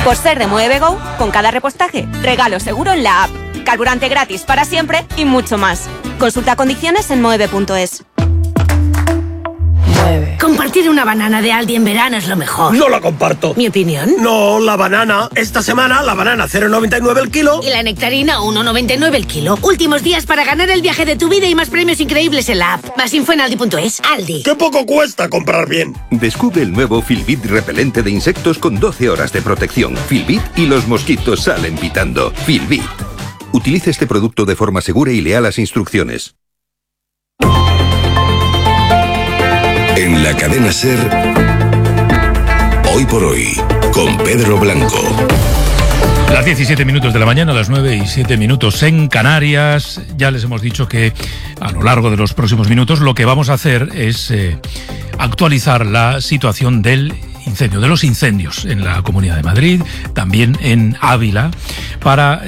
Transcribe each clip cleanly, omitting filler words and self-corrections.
Por ser de Moeve Go, con cada repostaje, regalo seguro en la app. Carburante gratis para siempre y mucho más. Consulta condiciones en moeve.es. Compartir una banana de Aldi en verano es lo mejor. No la comparto. ¿Mi opinión? No, la banana. Esta semana la banana 0,99 el kilo. Y la nectarina 1,99 el kilo. Últimos días para ganar el viaje de tu vida y más premios increíbles en la app. Más info en aldi.es. Aldi. ¡Qué poco cuesta comprar bien! Descubre el nuevo Filbit repelente de insectos con 12 horas de protección. Filbit y los mosquitos salen pitando. Filbit. Utilice este producto de forma segura y lea las instrucciones. En la cadena SER, Hoy por Hoy, con Pedro Blanco. Las 17 minutos de la mañana, las 9:07 en Canarias. Ya les hemos dicho que a lo largo de los próximos minutos lo que vamos a hacer es actualizar la situación del incendio, de los incendios en la Comunidad de Madrid, también en Ávila, para,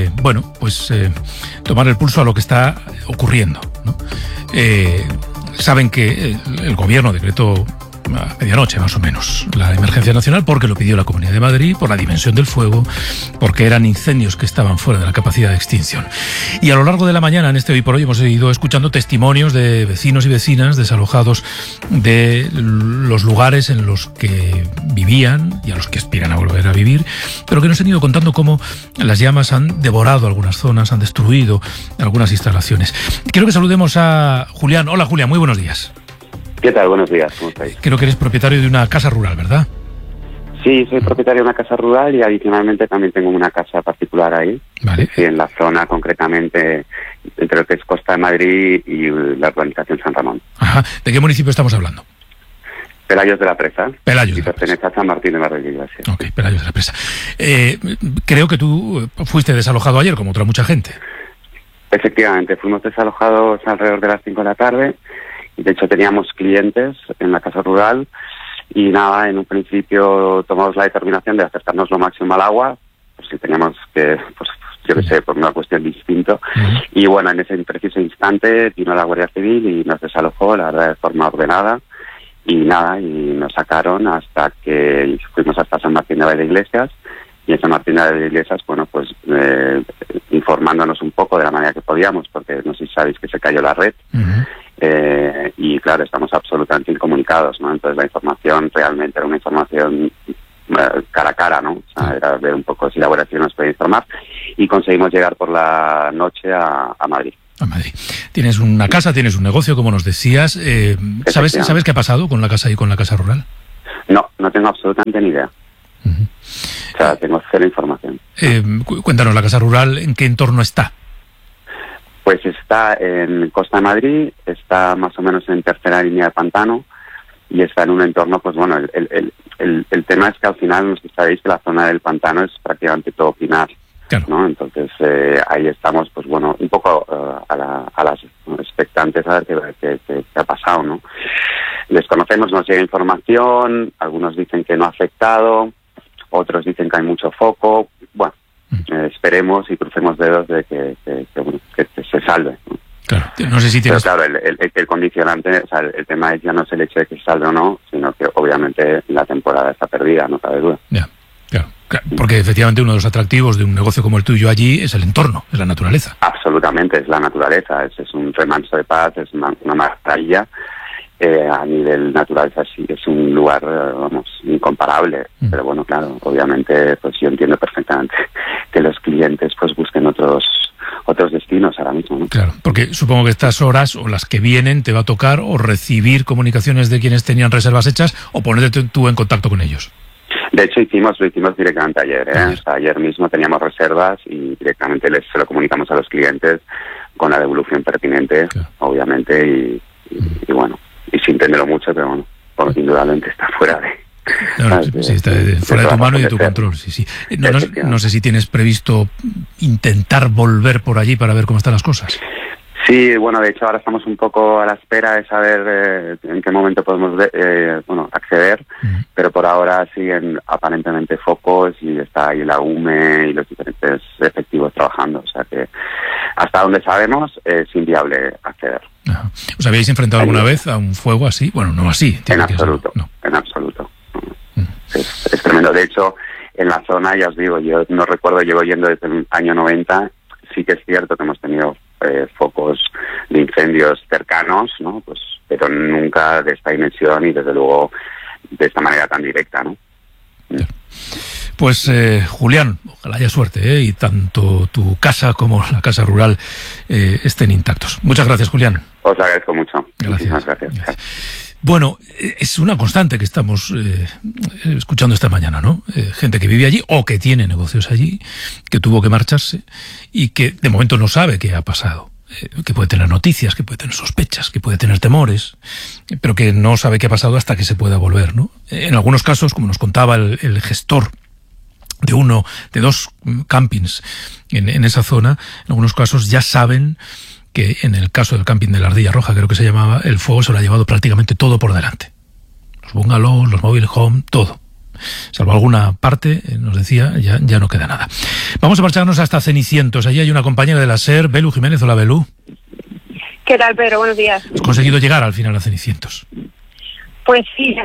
tomar el pulso a lo que está ocurriendo, ¿no? Saben que el gobierno decretó a medianoche más o menos la emergencia nacional porque lo pidió la Comunidad de Madrid, por la dimensión del fuego, porque eran incendios que estaban fuera de la capacidad de extinción. Y a lo largo de la mañana, en este Hoy por Hoy, hemos ido escuchando testimonios de vecinos y vecinas desalojados de los lugares en los que vivían y a los que aspiran a volver a vivir, pero que nos han ido contando cómo las llamas han devorado algunas zonas, han destruido algunas instalaciones. Quiero que saludemos a Julián. Hola, Julián, muy buenos días. ¿Qué tal? Buenos días, ¿cómo estáis? Creo que eres propietario de una casa rural, ¿verdad? Sí, soy propietario de una casa rural y adicionalmente también tengo una casa particular ahí. Vale. Sí, en la zona concretamente entre lo que es Costa de Madrid y la urbanización San Ramón. Ajá. ¿De qué municipio estamos hablando? Pelayos de la Presa. Pelayos y de la Presa. pertenece a San Martín de Barreguillas. Sí. Ok, Pelayos de la Presa. Creo que tú fuiste desalojado ayer, como otra mucha gente. Efectivamente, fuimos desalojados alrededor de las 5 de la tarde. Y de hecho teníamos clientes en la casa rural y nada, en un principio tomamos la determinación de acercarnos lo máximo al agua, pues si teníamos que, yo qué sé, por una cuestión distinta. Y bueno, en ese preciso instante vino la Guardia Civil y nos desalojó, la verdad, de forma ordenada. Y nada, y nos sacaron hasta que fuimos hasta San Martín de Iglesias. Y en San Martín de Iglesias, bueno, pues informándonos un poco de la manera que podíamos, porque no sé si sabéis que se cayó la red. Y claro, estamos absolutamente incomunicados, ¿no? Entonces la información realmente era una información cara a cara, ¿no? O sea, era ver un poco si la Guardia Civil nos podía informar y conseguimos llegar por la noche a Madrid. A Madrid. Tienes una casa, tienes un negocio, como nos decías. ¿Sabes qué ha pasado con la casa y con la casa rural? No tengo absolutamente ni idea. O sea, tengo cero información. Cuéntanos, la casa rural, ¿en qué entorno está? Pues está en Costa de Madrid, está más o menos en tercera línea de pantano y está en un entorno, pues bueno, el tema es que al final, no sé si sabéis que la zona del pantano es prácticamente todo pinar, claro, ¿no? Entonces ahí estamos, pues bueno, un poco a las expectantes a ver qué ha pasado, ¿no? Desconocemos, nos llega información, algunos dicen que no ha afectado, otros dicen que hay mucho foco, bueno. Esperemos y crucemos dedos de que se salve, ¿no? Claro, no sé si tienes... Pero claro, el condicionante, o sea, el tema es ya no es el hecho de que se salve o no, sino que obviamente la temporada está perdida, no cabe duda. Ya, claro, porque efectivamente uno de los atractivos de un negocio como el tuyo allí es el entorno, es la naturaleza. Absolutamente, es la naturaleza, es un remanso de paz, es una maravilla. A nivel natural es un lugar, incomparable. Pero bueno, claro, obviamente, pues yo entiendo perfectamente que los clientes pues busquen otros destinos ahora mismo, ¿no? Claro, porque supongo que estas horas o las que vienen te va a tocar o recibir comunicaciones de quienes tenían reservas hechas o ponerte tú en contacto con ellos. De hecho, lo hicimos directamente ayer, ¿eh? O sea, ayer mismo teníamos reservas y directamente se lo comunicamos a los clientes con la devolución pertinente, claro, obviamente, y bueno, y sin entenderlo mucho, pero bueno, indudablemente está fuera de... sí, está fuera de tu mano y de tu control, sí. No sé si tienes previsto intentar volver por allí para ver cómo están las cosas. Sí, bueno, de hecho ahora estamos un poco a la espera de saber en qué momento podemos acceder, pero por ahora siguen aparentemente focos y está ahí la UME y los diferentes efectivos trabajando, o sea que hasta donde sabemos es inviable acceder. Ajá. ¿Os habéis enfrentado alguna vez a un fuego así? Bueno, no así. En absoluto, en absoluto. Es tremendo. De hecho, en la zona, ya os digo, yo no recuerdo, llevo yendo desde el año 90, sí que es cierto que hemos tenido focos de incendios cercanos, ¿no? Pues, pero nunca de esta dimensión y desde luego de esta manera tan directa, ¿no? Pues Julián, ojalá haya suerte, y tanto tu casa como la casa rural estén intactos. Muchas gracias, Julián. Os agradezco mucho. Gracias. Muchísimas gracias. Bueno, es una constante que estamos escuchando esta mañana, ¿no? Gente que vive allí o que tiene negocios allí, que tuvo que marcharse y que de momento no sabe qué ha pasado. Que puede tener noticias, que puede tener sospechas, que puede tener temores, pero que no sabe qué ha pasado hasta que se pueda volver, ¿no? En algunos casos, como nos contaba el gestor de dos campings en esa zona, en algunos casos ya saben que en el caso del camping de la Ardilla Roja, creo que se llamaba, el fuego se lo ha llevado prácticamente todo por delante. Los bungalows, los mobile home, todo. Salvo alguna parte, nos decía, ya no queda nada. Vamos a marcharnos hasta Cenicientos. Allí hay una compañera de la SER, Belu Jiménez. Hola, Belu. ¿Qué tal, Pedro? Buenos días. ¿Has conseguido llegar al final a Cenicientos? Pues sí,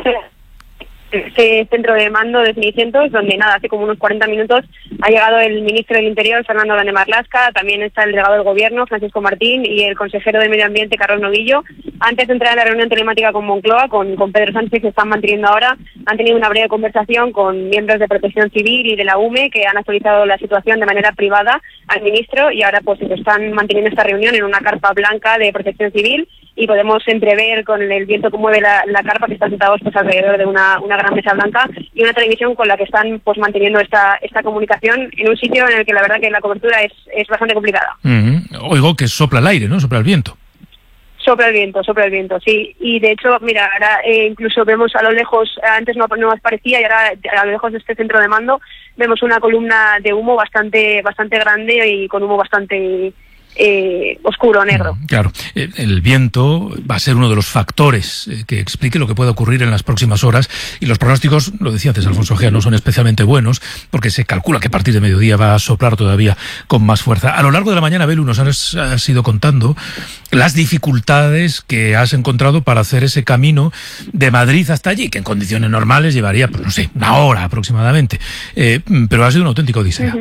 este centro de mando de Cenicientos, donde hace como unos 40 minutos ha llegado el ministro del Interior, Fernando Grande Marlaska, también está el delegado del Gobierno, Francisco Martín, y el consejero de Medio Ambiente, Carlos Novillo. Antes de entrar en la reunión telemática con Moncloa, con Pedro Sánchez, que están manteniendo ahora, han tenido una breve conversación con miembros de Protección Civil y de la UME, que han actualizado la situación de manera privada al ministro, y ahora pues están manteniendo esta reunión en una carpa blanca de Protección Civil, y podemos entrever con el viento que mueve la carpa, que están sentados pues alrededor de una gran mesa blanca, y una televisión con la que están pues manteniendo esta comunicación en un sitio en el que la verdad que la cobertura es bastante complicada. Oigo que sopla el aire, ¿no? Sopla el viento. Sopla el viento, sí. Y de hecho, mira, ahora incluso vemos a lo lejos, antes no aparecía, y ahora a lo lejos de este centro de mando vemos una columna de humo bastante grande y con humo bastante oscuro, negro. Claro, el viento va a ser uno de los factores que explique lo que puede ocurrir en las próximas horas, y los pronósticos, lo decía antes Alfonso Gea, no son especialmente buenos, porque se calcula que a partir de mediodía va a soplar todavía con más fuerza. A lo largo de la mañana, Belu, nos has ido contando las dificultades que has encontrado para hacer ese camino de Madrid hasta allí, que en condiciones normales llevaría, pues no sé, una hora aproximadamente, pero ha sido una auténtica odisea.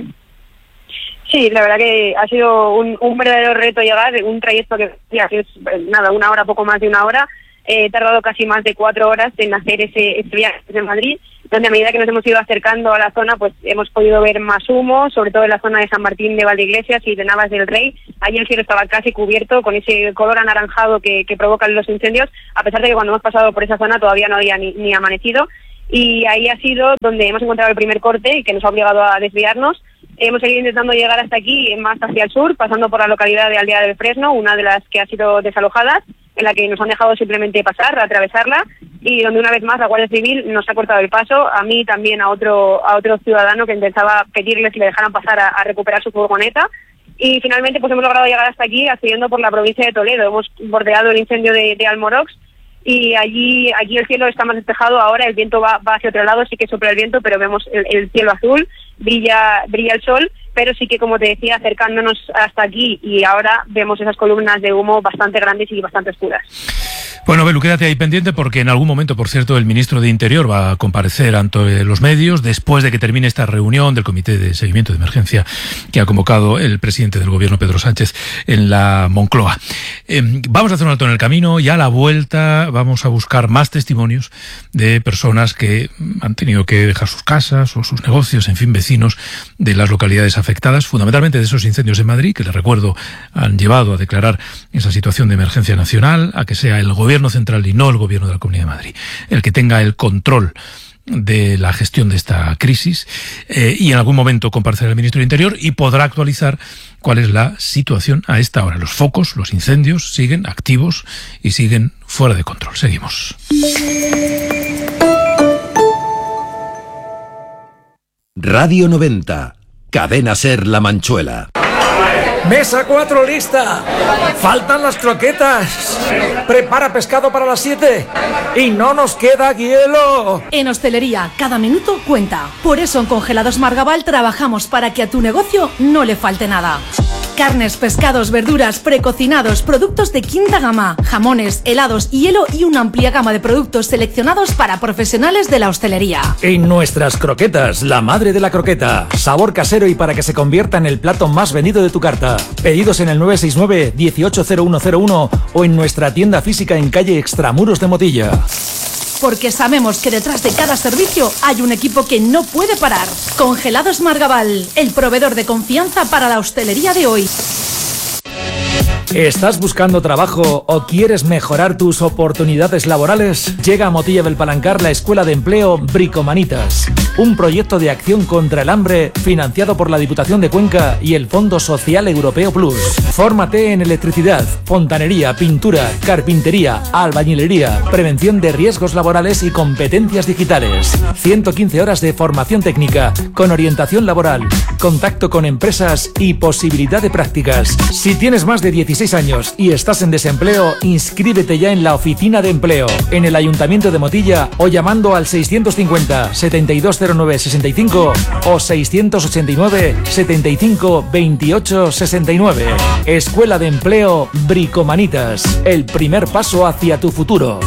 Sí, la verdad que ha sido un verdadero reto llegar, un trayecto que es una hora, poco más de una hora. He tardado casi más de 4 horas en hacer ese viaje desde Madrid, donde a medida que nos hemos ido acercando a la zona, pues hemos podido ver más humo, sobre todo en la zona de San Martín de Valdeiglesias y de Navas del Rey. Allí el cielo estaba casi cubierto con ese color anaranjado que provocan los incendios, a pesar de que cuando hemos pasado por esa zona todavía no había ni amanecido. Y ahí ha sido donde hemos encontrado el primer corte, que nos ha obligado a desviarnos. Hemos seguido intentando llegar hasta aquí, más hacia el sur, pasando por la localidad de Aldea del Fresno, una de las que ha sido desalojadas, en la que nos han dejado simplemente pasar, atravesarla, y donde una vez más la Guardia Civil nos ha cortado el paso, a mí también a otro ciudadano que intentaba pedirles que le dejaran pasar a recuperar su furgoneta. Y finalmente pues hemos logrado llegar hasta aquí, accediendo por la provincia de Toledo. Hemos bordeado el incendio de Almorox, y allí el cielo está más despejado. Ahora el viento va hacia otro lado, sí que sopla el viento, pero vemos el cielo azul, brilla el sol, pero sí que, como te decía, acercándonos hasta aquí, y ahora vemos esas columnas de humo bastante grandes y bastante oscuras. Bueno, Belu, quédate ahí pendiente, porque en algún momento, por cierto, el ministro de Interior va a comparecer ante los medios después de que termine esta reunión del Comité de Seguimiento de Emergencia que ha convocado el presidente del Gobierno, Pedro Sánchez, en la Moncloa. Vamos a hacer un alto en el camino, y a la vuelta vamos a buscar más testimonios de personas que han tenido que dejar sus casas o sus negocios, en fin, vecinos de las localidades afectadas, fundamentalmente de esos incendios en Madrid, que les recuerdo han llevado a declarar esa situación de emergencia nacional, a que sea el Gobierno central y no el Gobierno de la Comunidad de Madrid el que tenga el control de la gestión de esta crisis, y en algún momento comparecerá el ministro del Interior y podrá actualizar cuál es la situación a esta hora. Los focos, los incendios siguen activos y siguen fuera de control. Seguimos. Radio 90, Cadena SER La Manchuela. Mesa 4 lista. Faltan las croquetas. Prepara pescado para las 7. Y no nos queda hielo. En hostelería, cada minuto cuenta. Por eso en Congelados Margaval trabajamos para que a tu negocio no le falte nada. Carnes, pescados, verduras, precocinados, productos de quinta gama, jamones, helados, hielo y una amplia gama de productos seleccionados para profesionales de la hostelería. En nuestras croquetas, la madre de la croqueta. Sabor casero y para que se convierta en el plato más vendido de tu carta. Pedidos en el 969-180101 o en nuestra tienda física en calle Extramuros de Motilla. Porque sabemos que detrás de cada servicio hay un equipo que no puede parar. Congelados Margaval, el proveedor de confianza para la hostelería de hoy. ¿Estás buscando trabajo o quieres mejorar tus oportunidades laborales? Llega a Motilla del Palancar la Escuela de Empleo Bricomanitas, un proyecto de acción contra el hambre financiado por la Diputación de Cuenca y el Fondo Social Europeo Plus. Fórmate en electricidad, fontanería, pintura, carpintería, albañilería, prevención de riesgos laborales y competencias digitales. 115 horas de formación técnica, con orientación laboral, contacto con empresas y posibilidad de prácticas. Si tienes más de 16 años y estás en desempleo, inscríbete ya en la oficina de empleo, en el Ayuntamiento de Motilla o llamando al 650 7209 65 o 689 75 28 69. Escuela de Empleo Bricomanitas, el primer paso hacia tu futuro.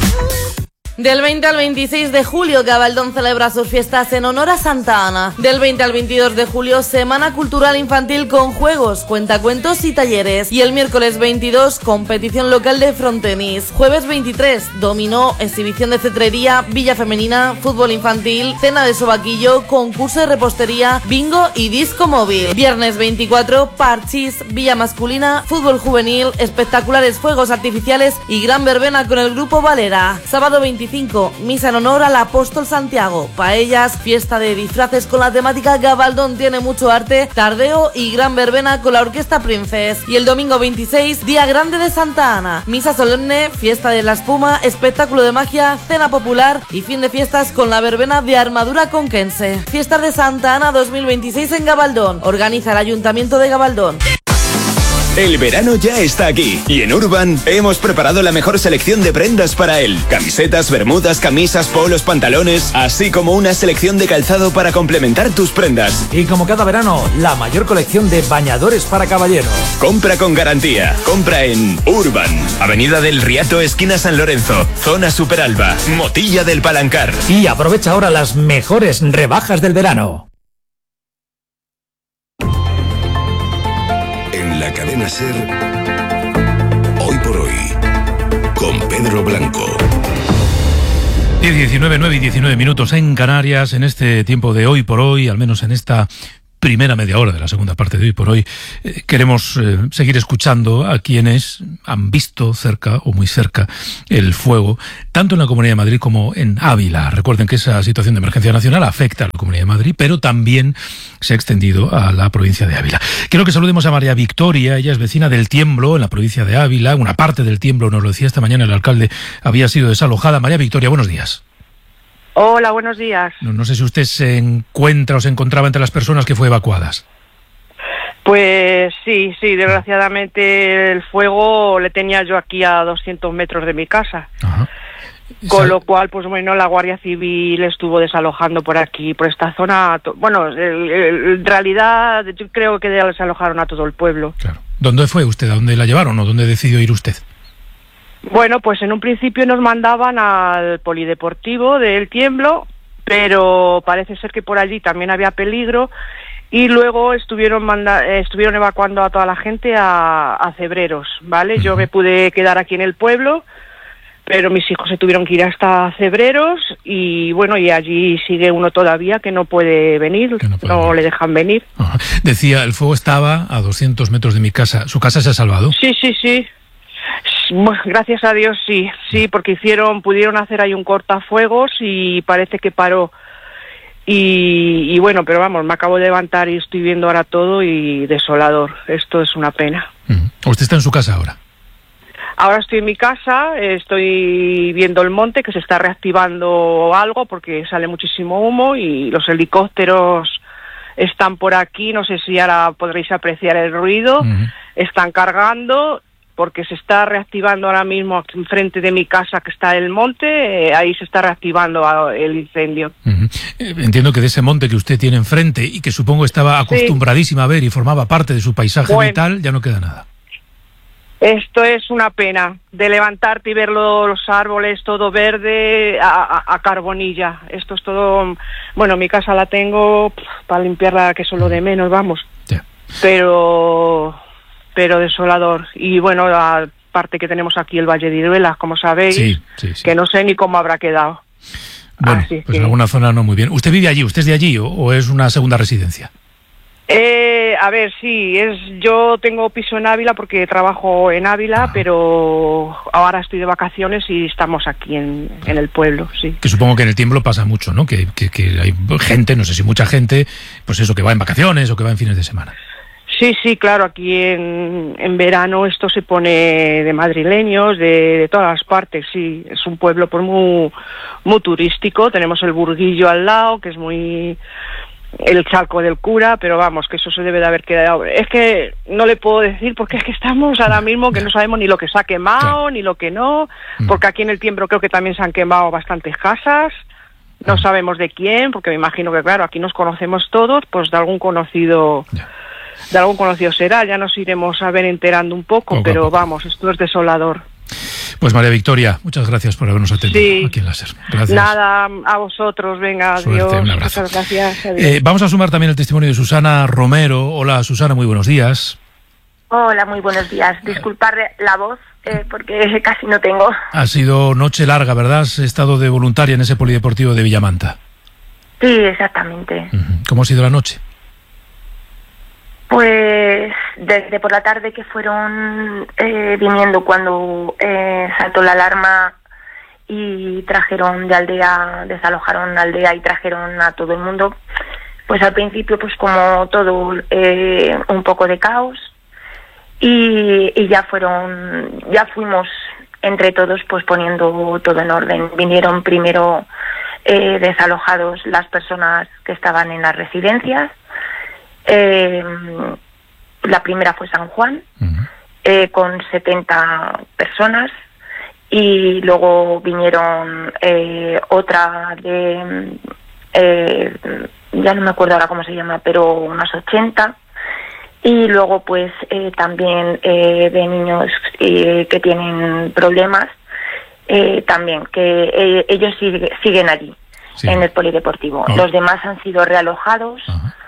Del 20 al 26 de julio, Gabaldón celebra sus fiestas en honor a Santa Ana. Del 20 al 22 de julio, Semana Cultural Infantil con juegos, cuentacuentos y talleres. Y el miércoles 22, competición local de frontenis. Jueves 23, dominó, exhibición de cetrería, villa femenina, fútbol infantil, cena de sobaquillo, concurso de repostería, bingo y disco móvil. Viernes 24, parchís, villa masculina, fútbol juvenil, espectaculares fuegos artificiales y gran verbena con el grupo Valera. Sábado 25, misa en honor al apóstol Santiago, paellas, fiesta de disfraces con la temática Gabaldón tiene mucho arte, tardeo y gran verbena con la orquesta Princess. Y el domingo 26, día grande de Santa Ana, misa solemne, fiesta de la espuma, espectáculo de magia, cena popular y fin de fiestas con la verbena de armadura conquense. Fiestas de Santa Ana 2026 en Gabaldón, organiza el Ayuntamiento de Gabaldón. El verano ya está aquí y en Urban hemos preparado la mejor selección de prendas para él. Camisetas, bermudas, camisas, polos, pantalones, así como una selección de calzado para complementar tus prendas. Y como cada verano, la mayor colección de bañadores para caballeros. Compra con garantía. Compra en Urban, Avenida del Riato, esquina San Lorenzo, zona Superalba, Motilla del Palancar. Y aprovecha ahora las mejores rebajas del verano. La cadena SER, hoy por hoy, con Pedro Blanco. 9 y 19 minutos en Canarias, en este tiempo de hoy por hoy, al menos en esta primera media hora de la segunda parte de hoy por hoy, queremos seguir escuchando a quienes han visto cerca o muy cerca el fuego, tanto en la Comunidad de Madrid como en Ávila. Recuerden que esa situación de emergencia nacional afecta a la Comunidad de Madrid, pero también se ha extendido a la provincia de Ávila. Quiero que saludemos a María Victoria, ella es vecina del Tiemblo, en la provincia de Ávila. Una parte del Tiemblo, nos lo decía esta mañana el alcalde, había sido desalojada. María Victoria, buenos días. Hola, buenos días. No sé si usted se encuentra o se encontraba entre las personas que fue evacuadas. Pues sí, desgraciadamente el fuego le tenía yo aquí a 200 metros de mi casa. Ajá. Con lo cual, pues bueno, la Guardia Civil estuvo desalojando por aquí, por esta zona. Bueno, en realidad yo creo que ya desalojaron a todo el pueblo. Claro. ¿Dónde fue usted? ¿A dónde la llevaron o dónde decidió ir usted? Bueno, pues en un principio nos mandaban al polideportivo del Tiemblo, pero parece ser que por allí también había peligro y luego estuvieron evacuando a toda la gente a Cebreros, ¿vale? Yo me pude quedar aquí en el pueblo, pero mis hijos se tuvieron que ir hasta Cebreros y bueno, y allí sigue uno todavía que no puede venir, no le dejan venir. Ajá. Decía, el fuego estaba a 200 metros de mi casa. ¿Su casa se ha salvado? Sí. Bueno, gracias a Dios sí, porque pudieron hacer ahí un cortafuegos y parece que paró. Y bueno, pero vamos, me acabo de levantar y estoy viendo ahora todo y desolador. Esto es una pena. ¿Usted está en su casa ahora? Ahora estoy en mi casa, estoy viendo el monte que se está reactivando algo porque sale muchísimo humo y los helicópteros están por aquí, no sé si ahora podréis apreciar el ruido, están cargando porque se está reactivando ahora mismo aquí enfrente de mi casa, que está el monte, ahí se está reactivando el incendio. Entiendo que de ese monte que usted tiene enfrente y que supongo estaba acostumbradísima a ver y formaba parte de su paisaje vital, ya no queda nada. Esto es una pena, de levantarte y ver los árboles todo verde a carbonilla. Esto es todo... Bueno, mi casa la tengo para limpiarla, que es lo de menos, vamos. Yeah. Pero desolador. Y bueno, aparte que tenemos aquí el Valle de Iruela, como sabéis, que no sé ni cómo habrá quedado. Bueno, pues en alguna zona no muy bien. ¿Usted vive allí? ¿Usted es de allí o es una segunda residencia? A ver, sí, yo tengo piso en Ávila porque trabajo en Ávila, pero ahora estoy de vacaciones y estamos aquí en el pueblo, sí. Que supongo que en el tiempo pasa mucho, ¿no? Que hay gente, no sé si mucha gente, pues eso, que va en vacaciones o que va en fines de semana. Sí, claro, aquí en verano esto se pone de madrileños, de todas las partes, sí. Es un pueblo pues muy turístico, tenemos el Burguillo al lado, que es muy... el Charco del Cura, pero vamos, que eso se debe de haber quedado. Es que no le puedo decir porque es que estamos ahora mismo que no sabemos ni lo que se ha quemado, ni lo que no, porque aquí en el Tiembro creo que también se han quemado bastantes casas, no sabemos de quién, porque me imagino que claro, aquí nos conocemos todos, pues de algún conocido será, ya nos iremos a ver enterando un poco, pero vamos, esto es desolador. Pues María Victoria, muchas gracias por habernos atendido aquí en la SER. Gracias. Nada, a vosotros, venga, Suerte, adiós. un abrazo. Muchas gracias. Adiós. Vamos a sumar también el testimonio de Susana Romero. Hola Susana, muy buenos días. Hola, muy buenos días. Disculpad la voz porque casi no tengo. Ha sido noche larga, ¿verdad? Has estado de voluntaria en ese polideportivo de Villamanta. Sí, exactamente. ¿Cómo ha sido la noche? Pues desde por la tarde que fueron viniendo cuando saltó la alarma y trajeron desalojaron la aldea y trajeron a todo el mundo, pues al principio pues como todo un poco de caos y ya fuimos entre todos pues poniendo todo en orden. Vinieron primero desalojados las personas que estaban en las residencias. La primera fue San Juan, con 70 personas, y luego vinieron otra de, ya no me acuerdo ahora cómo se llama, pero unas 80, y luego pues también de niños que tienen problemas, también, que ellos siguen allí, en el polideportivo. Los demás han sido realojados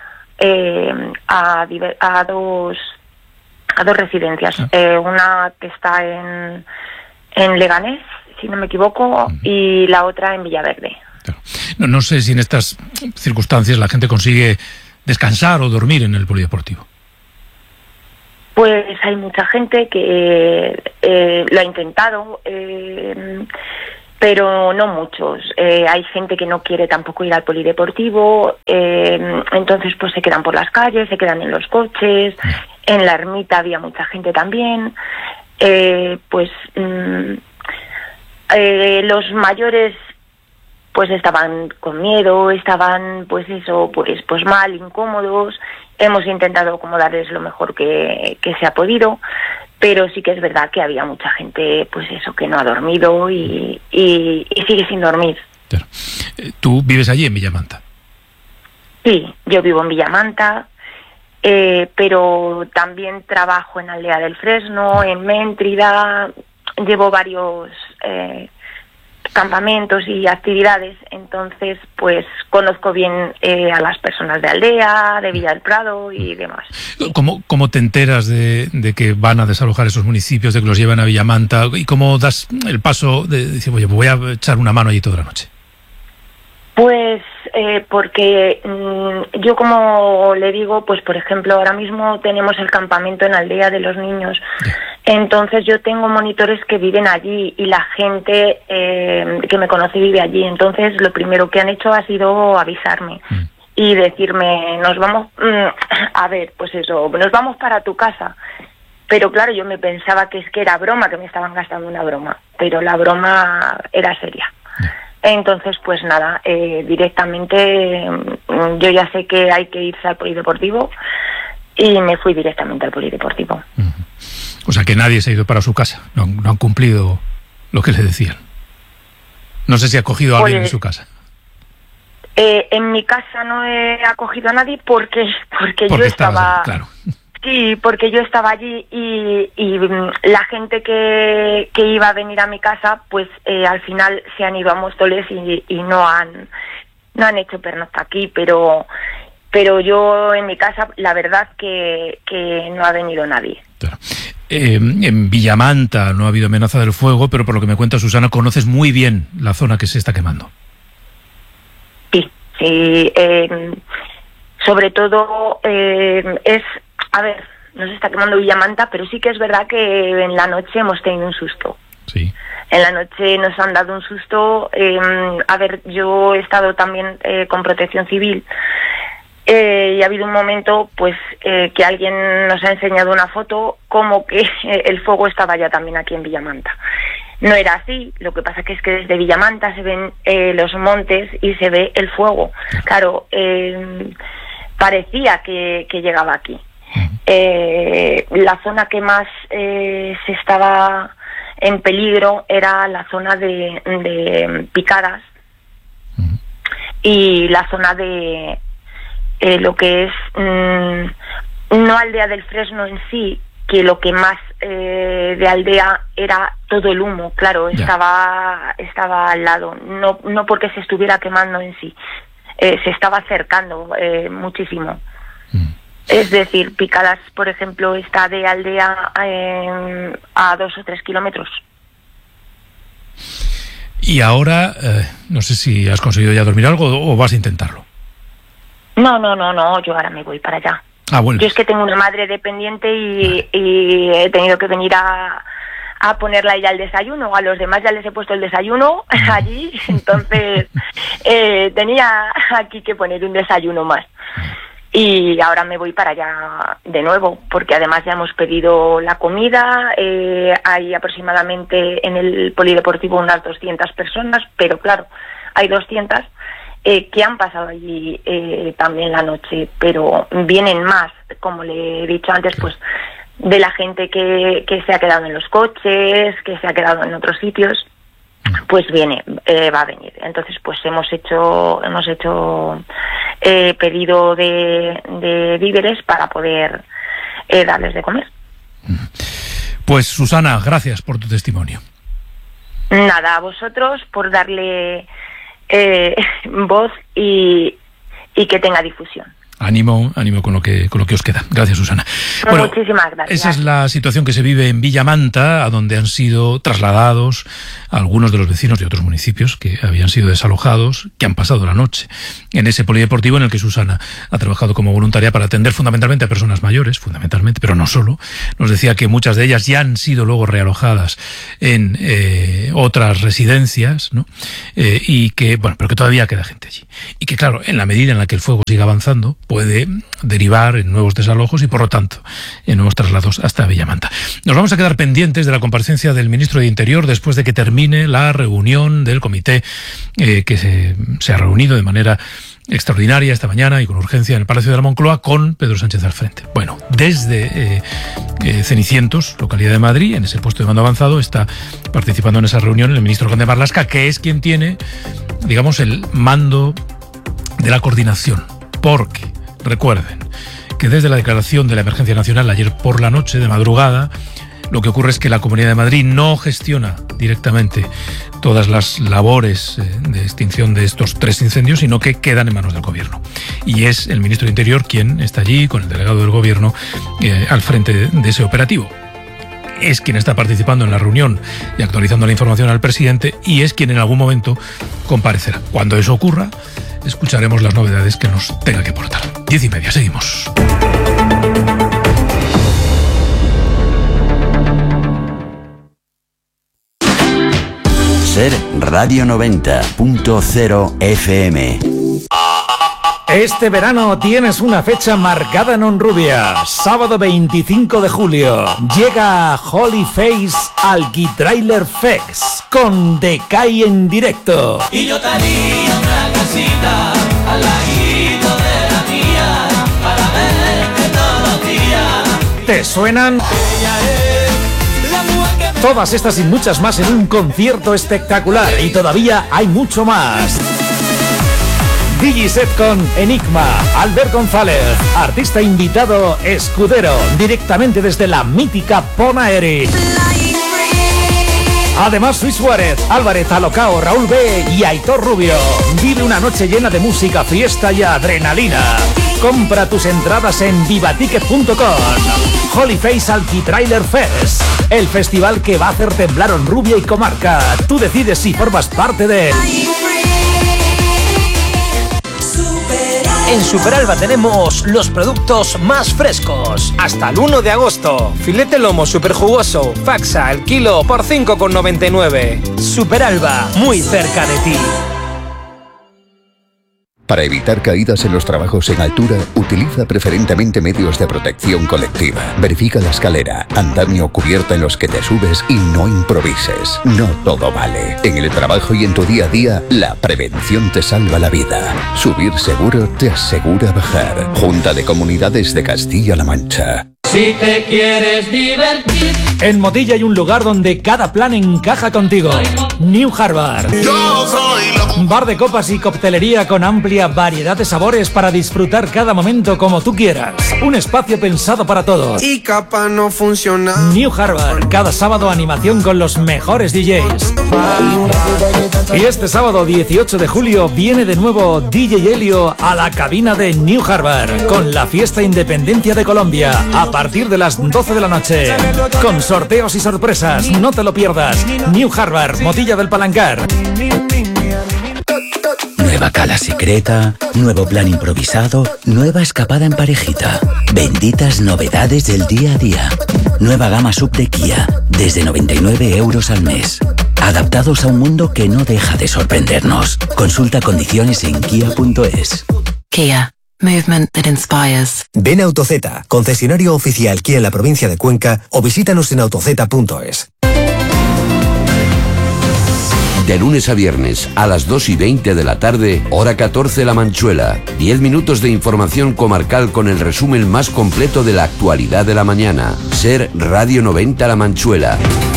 a dos residencias, una que está en Leganés, si no me equivoco, y la otra en Villaverde. Claro. No sé si en estas circunstancias la gente consigue descansar o dormir en el polideportivo. Pues hay mucha gente que lo ha intentado, pero no muchos. Hay gente que no quiere tampoco ir al polideportivo, entonces pues se quedan por las calles, se quedan en los coches. En la ermita había mucha gente también. Los mayores pues estaban con miedo, estaban pues mal, incómodos. Hemos intentado como darles lo mejor que se ha podido, pero sí que es verdad que había mucha gente pues eso, que no ha dormido y sigue sin dormir. Claro. ¿Tú vives allí en Villamanta? Sí, yo vivo en Villamanta, pero también trabajo en Aldea del Fresno, en Méntrida, llevo varios campamentos y actividades, entonces pues conozco bien a las personas de Aldea, de Villa del Prado y demás. ¿Cómo te enteras de que van a desalojar esos municipios, de que los llevan a Villamanta? ¿Y cómo das el paso de decir, oye, pues voy a echar una mano allí toda la noche? Pues porque yo, como le digo, pues por ejemplo ahora mismo tenemos el campamento en Aldea de los Niños, entonces yo tengo monitores que viven allí y la gente que me conoce vive allí, entonces lo primero que han hecho ha sido avisarme y decirme, nos vamos, nos vamos para tu casa. Pero claro, yo me pensaba que es que era broma, que me estaban gastando una broma, pero la broma era seria. Entonces, pues nada, directamente yo ya sé que hay que irse al polideportivo y me fui directamente al polideportivo. O sea que nadie se ha ido para su casa, no han cumplido lo que le decían. No sé si ha cogido a alguien en su casa. En mi casa no he acogido a nadie porque yo estaba... Ahí, claro. Sí, porque yo estaba allí y la gente que iba a venir a mi casa, pues al final se han ido a Móstoles y no han hecho pernocta aquí, pero yo en mi casa la verdad que no ha venido nadie. Claro. En Villamanta no ha habido amenaza del fuego, pero por lo que me cuenta Susana, conoces muy bien la zona que se está quemando. Sí, sobre todo a ver, no se está quemando Villamanta, pero sí que es verdad que en la noche hemos tenido un susto. Sí. En la noche nos han dado un susto. A ver, yo he estado también con Protección Civil y ha habido un momento pues que alguien nos ha enseñado una foto como que el fuego estaba ya también aquí en Villamanta. No era así, lo que pasa que es que desde Villamanta se ven los montes y se ve el fuego. Claro, parecía que llegaba aquí. La zona que más se estaba en peligro era la zona de Picadas y la zona de lo que es no Aldea del Fresno en sí, que lo que más de aldea era todo el humo, claro, estaba al lado, no porque se estuviera quemando en sí, se estaba acercando muchísimo. Es decir, Picadas, por ejemplo, está de aldea a 2 o 3 kilómetros. Y ahora, no sé si has conseguido ya dormir algo o vas a intentarlo. No, yo ahora me voy para allá. Ah, bueno. Yo es que tengo una madre dependiente y he tenido que venir a ponerla a ella el desayuno. A los demás ya les he puesto el desayuno allí, entonces tenía aquí que poner un desayuno más. Y ahora me voy para allá de nuevo, porque además ya hemos pedido la comida, hay aproximadamente en el polideportivo unas 200 personas, pero claro, hay 200 que han pasado allí también la noche, pero vienen más, como le he dicho antes, pues de la gente que se ha quedado en los coches, que se ha quedado en otros sitios, pues va a venir. Entonces pues hemos hecho pedido de víveres para poder darles de comer. Pues Susana, gracias por tu testimonio. Nada, a vosotros por darle voz y que tenga difusión. Ánimo con lo que os queda. Gracias, Susana. Bueno, muchísimas gracias. Esa es la situación que se vive en Villamanta, a donde han sido trasladados algunos de los vecinos de otros municipios que habían sido desalojados, que han pasado la noche en ese polideportivo en el que Susana ha trabajado como voluntaria para atender fundamentalmente a personas mayores, pero no solo. Nos decía que muchas de ellas ya han sido luego realojadas en otras residencias, ¿no? Y que, pero que todavía queda gente allí. Y que, claro, en la medida en la que el fuego siga avanzando, puede derivar en nuevos desalojos y, por lo tanto, en nuevos traslados hasta Villamanta. Nos vamos a quedar pendientes de la comparecencia del ministro de Interior después de que termine la reunión del comité que se ha reunido de manera extraordinaria esta mañana y con urgencia en el Palacio de la Moncloa con Pedro Sánchez al frente. Bueno, desde Cenicientos, localidad de Madrid, en ese puesto de mando avanzado, está participando en esa reunión el ministro Conde Marlaska, que es quien tiene, digamos, el mando de la coordinación. Porque, recuerden, que desde la declaración de la emergencia nacional ayer por la noche, de madrugada, lo que ocurre es que la Comunidad de Madrid no gestiona directamente todas las labores de extinción de estos 3 incendios, sino que quedan en manos del Gobierno. Y es el ministro de Interior quien está allí, con el delegado del Gobierno, al frente de ese operativo. Es quien está participando en la reunión y actualizando la información al presidente, y es quien en algún momento comparecerá. Cuando eso ocurra, escucharemos las novedades que nos tenga que aportar. 10:30, seguimos. Ser Radio 90.0 FM. Este verano tienes una fecha marcada en Honrubia. Sábado 25 de julio llega Holy Face al Guitrailer Fest con Decay en directo. Y yo tenía una casita al ladito de la mía para verte todos los días. ¿Te suenan? Ella es Todas estas y muchas más en un concierto espectacular. Y todavía hay mucho más. Digiset con Enigma, Albert González, artista invitado Escudero, directamente desde la mítica Ponaeri. Además, Luis Suárez, Álvarez Alocao, Raúl B y Aitor Rubio. Vive una noche llena de música, fiesta y adrenalina. Compra tus entradas en vivaticket.com. Holyface Alquitrailer Fest, el festival que va a hacer temblar Honrubia y comarca. Tú decides si formas parte de él. En Superalba tenemos los productos más frescos. Hasta el 1 de agosto. Filete lomo super jugoso, faxa el kilo por 5,99. Superalba, muy cerca de ti. Para evitar caídas en los trabajos en altura, utiliza preferentemente medios de protección colectiva. Verifica la escalera, andamio o cubierta en los que te subes y no improvises. No todo vale. En el trabajo y en tu día a día, la prevención te salva la vida. Subir seguro te asegura bajar. Junta de Comunidades de Castilla-La Mancha. Si te quieres divertir. En Motilla hay un lugar donde cada plan encaja contigo. New Harvard. Bar de copas y coctelería con amplia variedad de sabores para disfrutar cada momento como tú quieras. Un espacio pensado para todos. Y capaz no funciona. New Harvard. Cada sábado animación con los mejores DJs. Y este sábado 18 de julio viene de nuevo DJ Helio a la cabina de New Harvard con la fiesta Independencia de Colombia a partir de las 12 de la noche. Con sorteos y sorpresas, no te lo pierdas. New Harvard, Motilla del Palancar. Nueva cala secreta, nuevo plan improvisado, nueva escapada en parejita. Benditas novedades del día a día. Nueva gama sub de Kia, desde 99 € al mes. Adaptados a un mundo que no deja de sorprendernos. Consulta condiciones en kia.es. Kia. Movement that inspires. Ven a Autozeta, concesionario oficial Kia en la provincia de Cuenca, o visítanos en autozeta.es. De lunes a viernes a las 2:20 de la tarde, hora 14 La Manchuela. 10 minutos de información comarcal con el resumen más completo de la actualidad de la mañana. Ser Radio 90 La Manchuela.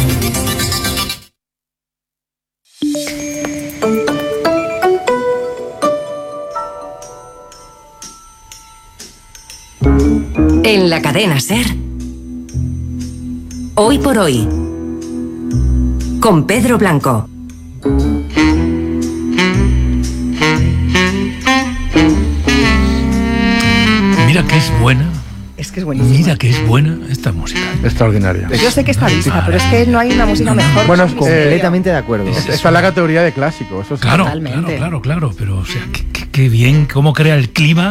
En la cadena SER, Hoy por Hoy, con Pedro Blanco. Mira que es buena. Es que es buenísima. Mira que es buena esta música. Extraordinaria. Yo sé que está vista, pero es que no hay una música mejor. Bueno, completamente de acuerdo. Está en la categoría de clásico. Eso es claro, claro. Pero, o sea, qué bien, cómo crea el clima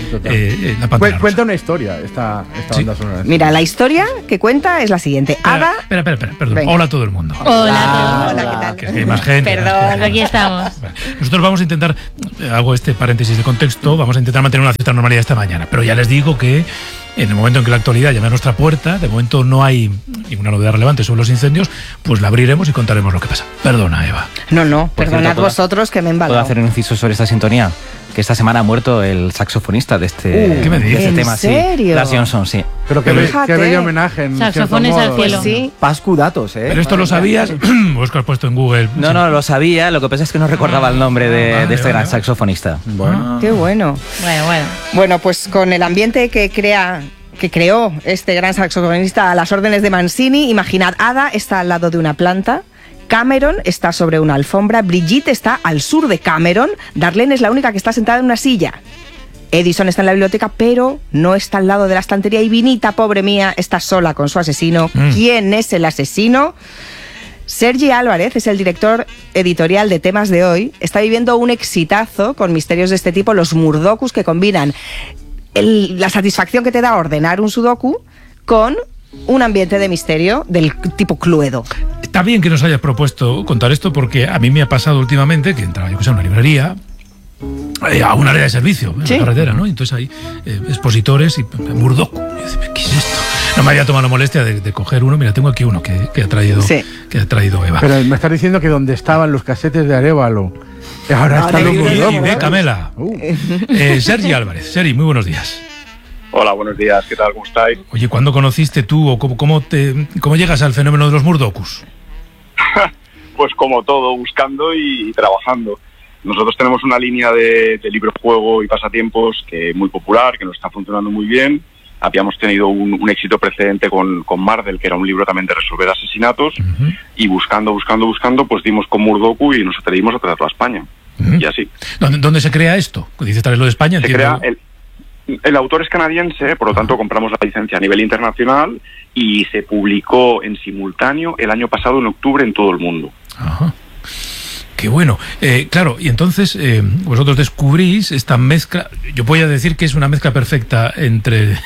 la pantalla. Cuenta una historia esta banda sonora. Mira, la historia que cuenta es la siguiente. Ada. Espera, perdón. Venga. Hola a todo el mundo. Hola, ¿qué tal? Que hay más gente. Perdón, aquí estamos. Nosotros vamos a intentar, hago este paréntesis de contexto, vamos a intentar mantener una cierta normalidad esta mañana. Pero ya les digo que en el momento en que la actualidad llame a nuestra puerta, de momento no hay ninguna novedad relevante sobre los incendios, pues la abriremos y contaremos lo que pasa. Perdona, Eva. No, perdonad vosotros que me he embalado. ¿Puedo hacer un inciso sobre esta sintonía? Que esta semana ha muerto el saxofonista de este, ¿qué me dices? Este tema. ¿En serio? Sí, Lars Johnson, sí. Pero qué bello homenaje. En Saxofones al cielo. Pues sí. Pascu datos, ¿Pero esto lo sabías? ¿O es que has puesto en Google? No, lo sabía. Lo que pasa es que no recordaba el nombre de este gran saxofonista. Bueno. Qué bueno. Bueno, pues con el ambiente que creó este gran saxofonista a las órdenes de Mancini, imaginad, Ada está al lado de una planta, Cameron está sobre una alfombra, Brigitte está al sur de Cameron, Darlene es la única que está sentada en una silla. Edison está en la biblioteca, pero no está al lado de la estantería, y Vinita, pobre mía, está sola con su asesino. ¿Quién es el asesino? Sergi Álvarez es el director editorial de Temas de Hoy. Está viviendo un exitazo con misterios de este tipo, los Murdokus, que combinan la satisfacción que te da ordenar un sudoku con un ambiente de misterio del tipo Cluedo. Está bien que nos hayas propuesto contar esto, porque a mí me ha pasado últimamente que entraba yo que sé a una librería, a un área de servicio en la carretera, ¿no? Y entonces hay expositores y Murdoku. Y yo decía, ¿qué es esto? No me había tomado la molestia de coger uno. Mira, tengo aquí uno que ha traído Eva. Pero me estás diciendo que donde estaban los casetes de Arévalo, ahora están los Murdoku. De Camela. Sergi Álvarez. Sergi, muy buenos días. Hola, buenos días, ¿qué tal? ¿Cómo estáis? Oye, ¿cuándo conociste tú o cómo llegas al fenómeno de los murdokus? Pues como todo, buscando y trabajando. Nosotros tenemos una línea de libro, juego y pasatiempos que es muy popular, que nos está funcionando muy bien. Habíamos tenido un éxito precedente con Mardel, que era un libro también de resolver asesinatos, y buscando, pues dimos con Murdoku y nos atrevimos a traerlo a España. Y así. ¿Dónde se crea esto? Dices traerlo de España. Se crea el autor es canadiense, por lo tanto compramos la licencia a nivel internacional y se publicó en simultáneo el año pasado en octubre en todo el mundo. Ajá. Qué bueno. Claro, y entonces vosotros descubrís esta mezcla. Yo voy a decir que es una mezcla perfecta entre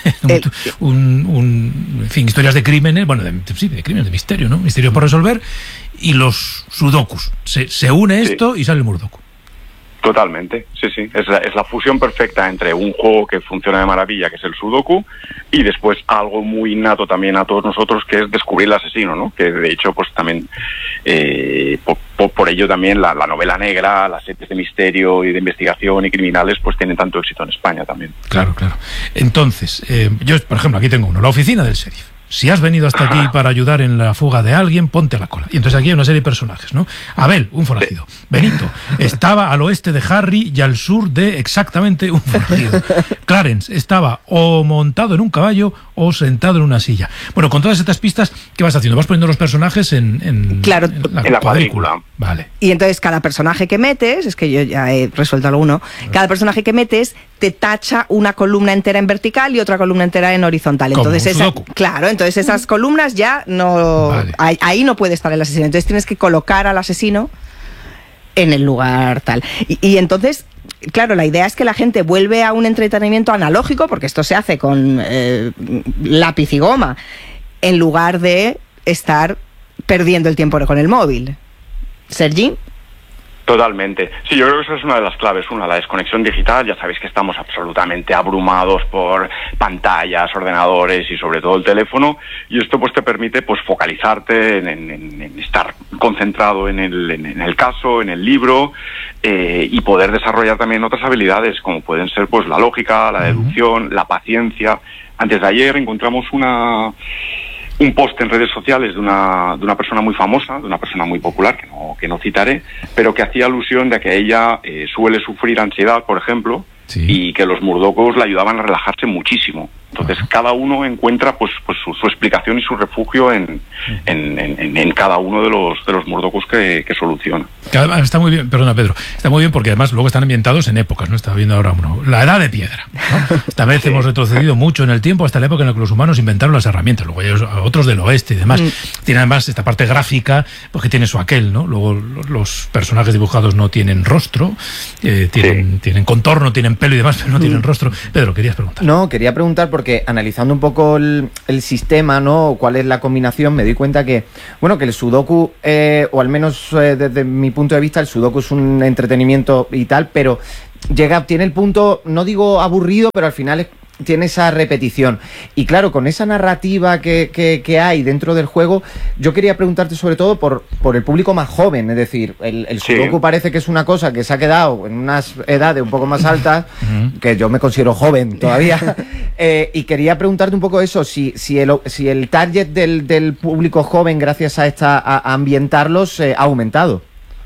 en fin, historias de crímenes, bueno, de crímenes, de misterio, ¿no? Misterio por resolver, y los sudokus. Se une esto y sale el Murdoku. Totalmente, sí. Es la fusión perfecta entre un juego que funciona de maravilla, que es el Sudoku, y después algo muy innato también a todos nosotros, que es descubrir el asesino, ¿no? Que de hecho, pues también, por ello también la novela negra, las series de misterio y de investigación y criminales, pues tienen tanto éxito en España también. Claro. Entonces, yo, por ejemplo, aquí tengo uno, la oficina del sheriff. Si has venido hasta aquí para ayudar en la fuga de alguien, ponte a la cola. Y entonces aquí hay una serie de personajes, ¿no? Abel, un forajido. Benito, estaba al oeste de Harry y al sur de exactamente un forajido. Clarence estaba o montado en un caballo o sentado en una silla. Bueno, con todas estas pistas, ¿qué vas haciendo? Vas poniendo los personajes en la cuadrícula. Vale. Y entonces cada personaje que metes, es que yo ya he resuelto alguno, cada personaje que metes te tacha una columna entera en vertical y otra columna entera en horizontal. Entonces entonces esas columnas ya no... Vale. Ahí no puede estar el asesino. Entonces tienes que colocar al asesino en el lugar tal. Y entonces, claro, la idea es que la gente vuelve a un entretenimiento analógico, porque esto se hace con lápiz y goma, en lugar de estar perdiendo el tiempo con el móvil. ¿Sergi? Totalmente. Sí, yo creo que esa es una de las claves. Una, la desconexión digital. Ya sabéis que estamos absolutamente abrumados por pantallas, ordenadores y sobre todo el teléfono. Y esto pues te permite pues focalizarte en estar concentrado en el caso, en el libro, y poder desarrollar también otras habilidades como pueden ser pues la lógica, la deducción, la paciencia. Antes de ayer encontramos un post en redes sociales de una persona muy famosa, de una persona muy popular, que no citaré, pero que hacía alusión de que ella suele sufrir ansiedad, por ejemplo, y que los murdokus la ayudaban a relajarse muchísimo. Entonces cada uno encuentra pues su explicación y su refugio en cada uno de los murdokus que soluciona. Está muy bien, perdona Pedro, está muy bien porque además luego están ambientados en épocas, ¿no? Estaba viendo ahora la edad de piedra, ¿no? Esta vez hemos retrocedido mucho en el tiempo hasta la época en la que los humanos inventaron las herramientas, luego hay otros del oeste y demás. Tiene además esta parte gráfica, porque tiene su aquel, ¿no? Luego los personajes dibujados no tienen rostro, tienen contorno, tienen pelo y demás, pero no tienen rostro. Pedro, querías preguntar. No, quería preguntar porque analizando un poco el sistema, ¿no? ¿Cuál es la combinación? Me di cuenta que el Sudoku, o al menos desde mi punto de vista, el Sudoku es un entretenimiento y tal, pero tiene el punto, no digo aburrido, pero al final tiene esa repetición. Y claro, con esa narrativa que hay dentro del juego, yo quería preguntarte sobre todo por el público más joven, es decir, el Sudoku parece que es una cosa que se ha quedado en unas edades un poco más altas, que yo me considero joven todavía, y quería preguntarte un poco eso, si el target del público joven, gracias a ambientarlos, ha aumentado.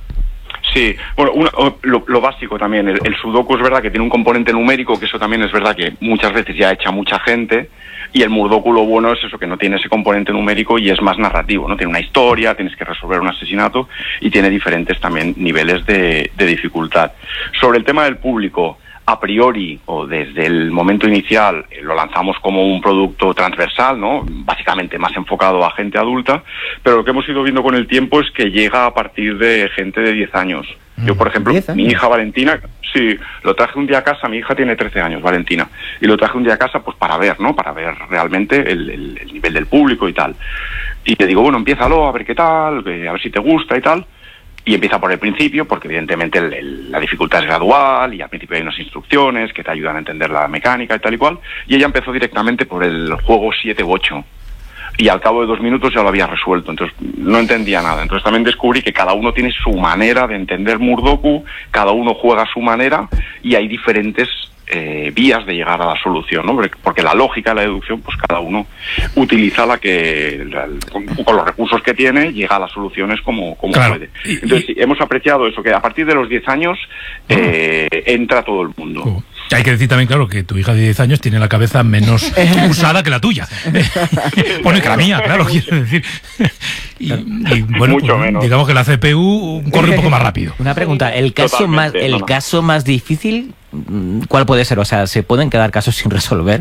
Sí, bueno, lo básico también, el Sudoku es verdad que tiene un componente numérico, que eso también es verdad que muchas veces ya echa mucha gente, y el Murdoku lo bueno es eso, que no tiene ese componente numérico y es más narrativo, ¿no? Tiene una historia, tienes que resolver un asesinato y tiene diferentes también niveles de dificultad. Sobre el tema del público, a priori o desde el momento inicial lo lanzamos como un producto transversal, ¿no? Básicamente más enfocado a gente adulta, pero lo que hemos ido viendo con el tiempo es que llega a partir de gente de 10 años. Yo, por ejemplo, mi hija Valentina, sí, lo traje un día a casa, mi hija tiene 13 años, Valentina, y lo traje un día a casa pues para ver, ¿no? Para ver realmente el nivel del público y tal. Y te digo, bueno, empiézalo, a ver qué tal, a ver si te gusta y tal. Y empieza por el principio, porque evidentemente la dificultad es gradual y al principio hay unas instrucciones que te ayudan a entender la mecánica y tal y cual. Y ella empezó directamente por el juego 7 u 8. Y al cabo de 2 minutos ya lo había resuelto, entonces no entendía nada. Entonces también descubrí que cada uno tiene su manera de entender Murdoku, cada uno juega a su manera y hay diferentes vías de llegar a la solución, ¿no? Porque la lógica de la deducción, pues cada uno utiliza con los recursos que tiene, llega a las soluciones como puede. Entonces, sí, hemos apreciado eso, que a partir de los 10 años entra todo el mundo. Hay que decir también, claro, que tu hija de 10 años tiene la cabeza menos usada que la tuya. Bueno, y que la mía, claro, quiero decir. Y bueno, mucho menos. Digamos que la CPU corre un poco más rápido. Una pregunta, el caso más difícil, ¿cuál puede ser? O sea, ¿se pueden quedar casos sin resolver?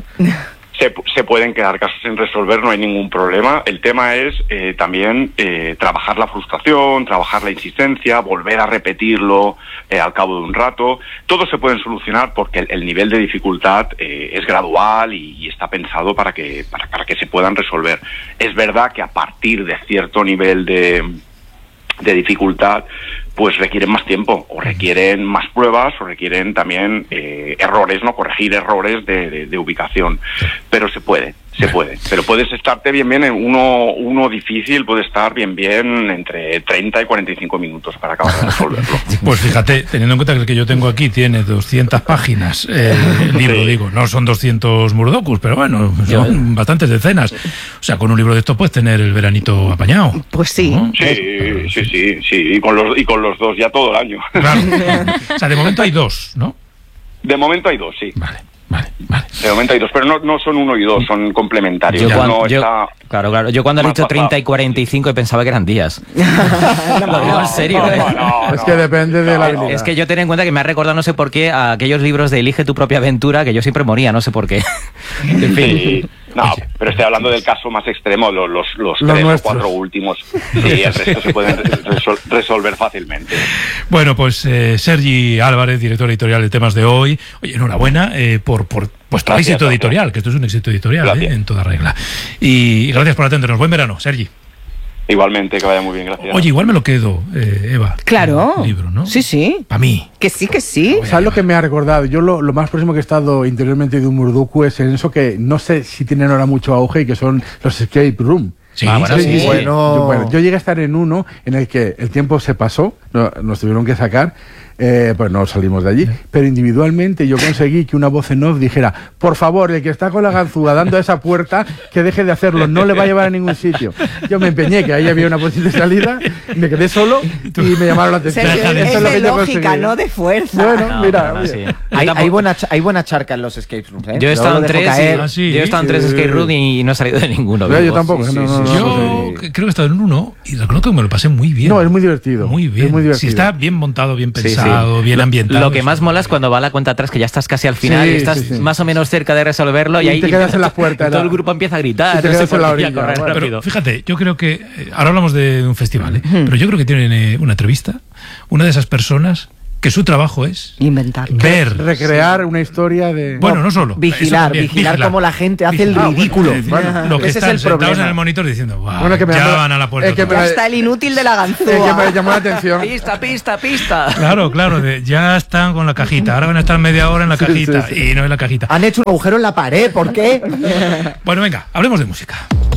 Se pueden quedar casos sin resolver, no hay ningún problema. El tema es también trabajar la frustración, trabajar la insistencia, volver a repetirlo al cabo de un rato. Todo se puede solucionar porque el nivel de dificultad es gradual y está pensado para que se puedan resolver. Es verdad que a partir de cierto nivel de dificultad, pues requieren más tiempo, o requieren más pruebas, o requieren también errores, ¿no? Corregir errores de ubicación. Pero se puede. Pero puedes estarte bien en uno difícil, puede estar bien entre 30 y 45 minutos para acabar de resolverlo. Pues fíjate, teniendo en cuenta que el que yo tengo aquí tiene 200 páginas, el libro, sí. Digo, no son 200 murdokus, pero bueno, son bastantes decenas. O sea, con un libro de estos puedes tener el veranito apañado. Pues sí. ¿No? Sí, y con los dos ya todo el año. Claro. O sea, de momento hay 2, ¿no? De momento hay 2, sí. Vale. De momento hay 2, pero no son 1 y 2, son complementarios. Claro. Yo cuando he dicho 30 y 45 pensaba que eran días. No, en serio. Es que depende de la habilidad. Es que yo tengo en cuenta que me ha recordado, no sé por qué, a aquellos libros de Elige tu propia aventura, que yo siempre moría, no sé por qué. En fin. Sí. No, pero estoy hablando del caso más extremo, los 3 o 4 últimos. Sí, el resto se pueden resolver fácilmente. Bueno, pues Sergi Álvarez, director editorial de Temas de Hoy. Oye, enhorabuena por vuestro éxito editorial, que esto es un éxito editorial, en toda regla. Y gracias por atendernos. Buen verano, Sergi. Igualmente, que vaya muy bien, gracias. Oye, igual me lo quedo, Eva. Claro. El libro, ¿no? Sí. Para mí. Que sí. ¿Sabes lo que me ha recordado? Yo lo más próximo que he estado interiormente de un murdoku es en eso que no sé si tienen ahora mucho auge y que son los escape room. Sí, Bueno, yo llegué a estar en uno en el que el tiempo se pasó, nos tuvieron que sacar, pues no salimos de allí, pero individualmente yo conseguí que una voz en off dijera: por favor, el que está con la ganzúa dando a esa puerta, que deje de hacerlo, no le va a llevar a ningún sitio. Yo me empeñé, que ahí había una posible salida, me quedé solo y me llamaron la atención. Es de lógica, no de fuerza. Bueno, mira. Sí. Hay buena charca en los escape rooms, ¿eh? Yo he estado en 3 escape rooms y no he salido de ninguno. Yo tampoco. Yo creo que he estado en uno y reconozco que me lo pasé muy bien. No, es muy divertido. Muy bien. Si está bien montado, bien pensado, bien ambientado. Lo que más mola es cuando va la cuenta atrás, que ya estás casi al final y estás más o menos cerca de resolverlo y ahí te quedas en la puerta. Todo el grupo empieza a gritar. Te quedas en la orilla. Pero fíjate, yo creo que ahora hablamos de un festival, pero yo creo que tienen una entrevista, una de esas personas que su trabajo es inventar, recrear una historia de... Bueno, no solo. Vigilar cómo la gente hace el ridículo. Lo que están sentados en el monitor diciendo, wow, ya van a la puerta. Ya está el inútil de la ganzúa. Es que me llamó la atención. Pista. Claro, ya están con la cajita. Ahora van a estar media hora en la cajita y no en la cajita. Han hecho un agujero en la pared, ¿por qué? Bueno, venga, hablemos de música.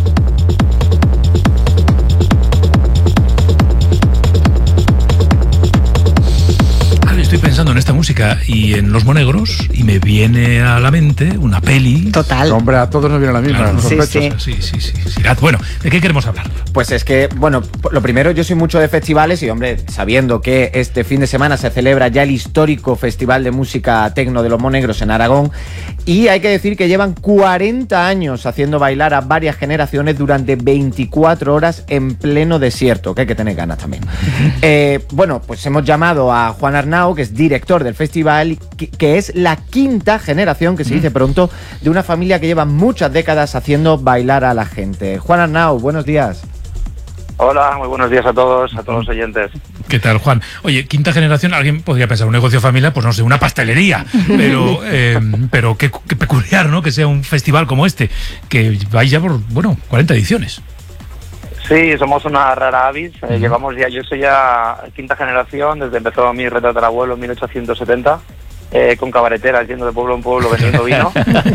Estoy pensando en esta música y en Los Monegros y me viene a la mente una peli. Total. Hombre, a todos nos viene a la misma. Claro, sí. Bueno, ¿de qué queremos hablar? Pues es que, bueno, lo primero, yo soy mucho de festivales y, hombre, sabiendo que este fin de semana se celebra ya el histórico Festival de Música Tecno de Los Monegros en Aragón, y hay que decir que llevan 40 años haciendo bailar a varias generaciones durante 24 horas en pleno desierto, que hay que tener ganas también. Bueno, pues hemos llamado a Juan Arnau, que es director del festival, que es la quinta generación, que se dice pronto, de una familia que lleva muchas décadas haciendo bailar a la gente. Juan Arnau, buenos días. Hola, muy buenos días a todos los oyentes. ¿Qué tal, Juan? Oye, quinta generación, alguien podría pensar un negocio familiar, pues no sé, una pastelería, pero qué peculiar, ¿no? Que sea un festival como este, que vais ya por, 40 ediciones. Sí, somos una rara avis. Yo soy ya quinta generación, desde empezó mi retratarabuelo en 1870, con cabareteras, yendo de pueblo en pueblo vendiendo vino.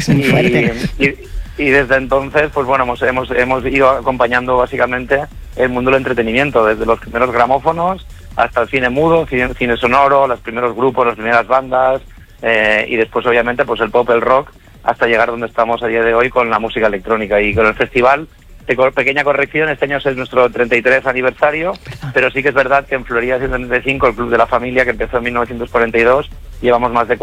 y desde entonces, pues bueno, hemos ido acompañando básicamente el mundo del entretenimiento, desde los primeros gramófonos hasta el cine mudo, cine sonoro, los primeros grupos, las primeras bandas, y después obviamente pues el pop, el rock, hasta llegar donde estamos a día de hoy con la música electrónica. Y con el festival, pequeña corrección, este año es nuestro 33 aniversario, pero sí que es verdad que en Florida 135, el Club de la Familia, que empezó en 1942, llevamos más de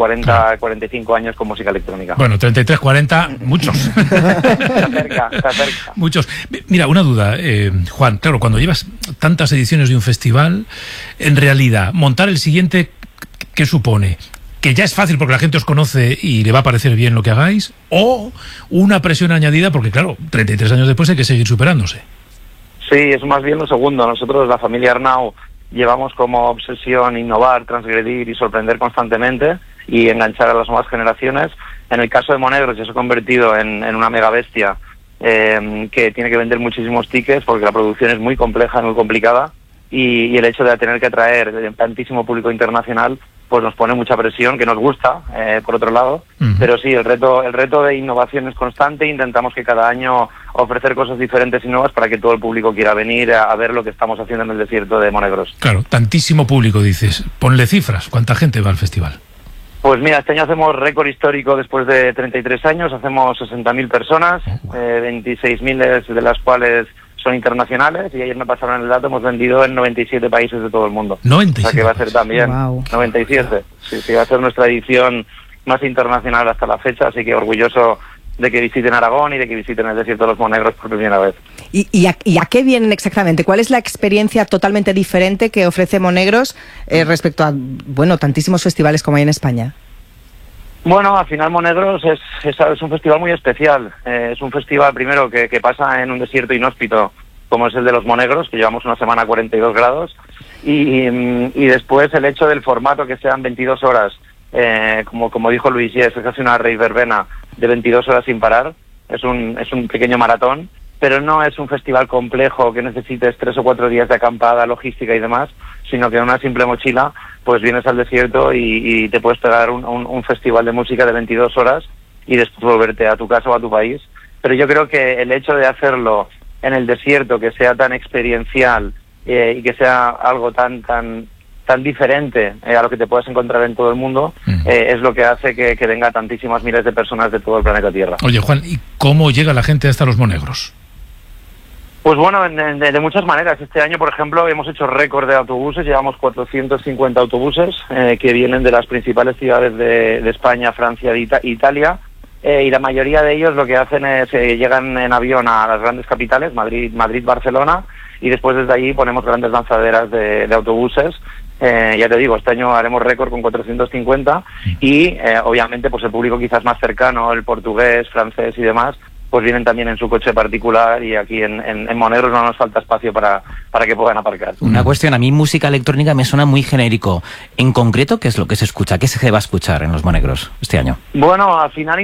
45 años con música electrónica. Bueno, 33, 40, muchos. Está cerca. Muchos. Mira, una duda, Juan, claro, cuando llevas tantas ediciones de un festival, en realidad, montar el siguiente, ¿qué supone? ¿Que ya es fácil porque la gente os conoce y le va a parecer bien lo que hagáis? ¿O una presión añadida porque, claro, 33 años después hay que seguir superándose? Sí, es más bien lo segundo. Nosotros, la familia Arnau, llevamos como obsesión innovar, transgredir y sorprender constantemente y enganchar a las nuevas generaciones. En el caso de Monegros ya se ha convertido en una mega bestia que tiene que vender muchísimos tickets porque la producción es muy compleja, muy complicada, y el hecho de tener que atraer tantísimo público internacional pues nos pone mucha presión, que nos gusta, por otro lado, pero sí, el reto de innovación es constante. Intentamos que cada año ofrecer cosas diferentes y nuevas para que todo el público quiera venir a ver lo que estamos haciendo en el desierto de Monegros. Claro, tantísimo público, dices. Ponle cifras, ¿cuánta gente va al festival? Pues mira, este año hacemos récord histórico después de 33 años, hacemos 60.000 personas, 26.000 de las cuales son internacionales, y ayer me pasaron el dato, hemos vendido en 97 países de todo el mundo. 97. O sea que va a ser también 97. Sí, va a ser nuestra edición más internacional hasta la fecha, así que orgulloso de que visiten Aragón y de que visiten el desierto de los Monegros por primera vez. ¿Y a qué vienen exactamente? ¿Cuál es la experiencia totalmente diferente que ofrece Monegros respecto a, bueno, tantísimos festivales como hay en España? Bueno, al final Monegros es un festival muy especial. Es un festival, primero, que pasa en un desierto inhóspito, como es el de los Monegros, que llevamos una semana a 42 grados, y después el hecho del formato, que sean 22 horas, como dijo Luis Yes, es casi una rave verbena de 22 horas sin parar. Es un pequeño maratón, pero no es un festival complejo que necesites 3 o 4 días de acampada, logística y demás, sino que en una simple mochila pues vienes al desierto y te puedes pegar un festival de música de 22 horas y después volverte a tu casa o a tu país. Pero yo creo que el hecho de hacerlo en el desierto, que sea tan experiencial y que sea algo tan diferente a lo que te puedes encontrar en todo el mundo, es lo que hace que venga tantísimas miles de personas de todo el planeta Tierra. Oye, Juan, ¿y cómo llega la gente hasta los Monegros? Pues bueno, de muchas maneras. Este año, por ejemplo, hemos hecho récord de autobuses, llevamos 450 autobuses que vienen de las principales ciudades de España, Francia e Italia, y la mayoría de ellos lo que hacen es llegan en avión a las grandes capitales, Madrid, Barcelona, y después desde allí ponemos grandes lanzaderas de autobuses. Ya te digo, este año haremos récord con 450 y obviamente pues el público quizás más cercano, el portugués, francés y demás, pues vienen también en su coche particular, y aquí en Monegros no nos falta espacio para que puedan aparcar. Una cuestión, a mí música electrónica me suena muy genérico. En concreto, ¿qué es lo que se escucha? ¿Qué se va a escuchar en los Monegros este año? Bueno, al final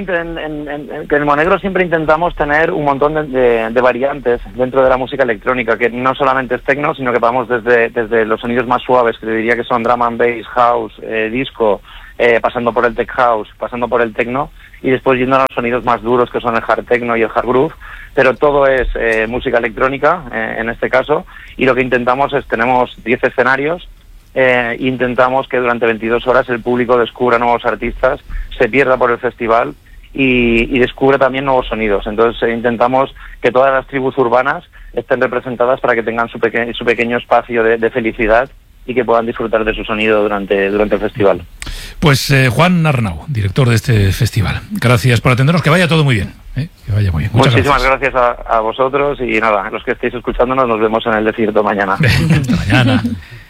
en Monegros siempre intentamos tener un montón de variantes dentro de la música electrónica, que no solamente es techno, sino que vamos desde los sonidos más suaves, que te diría que son drum and bass, house, disco, pasando por el tech house, pasando por el techno, y después yendo a los sonidos más duros, que son el hard techno y el hard groove, pero todo es música electrónica en este caso, y lo que intentamos es, tenemos 10 escenarios, intentamos que durante 22 horas el público descubra nuevos artistas, se pierda por el festival y descubra también nuevos sonidos. Entonces intentamos que todas las tribus urbanas estén representadas para que tengan su pequeño espacio de felicidad y que puedan disfrutar de su sonido durante el festival. Pues Juan Arnau, director de este festival, gracias por atendernos, que vaya todo muy bien. Que vaya muy bien. Muchísimas gracias a vosotros, y nada, los que estéis escuchándonos, nos vemos en el desierto mañana. Hasta mañana.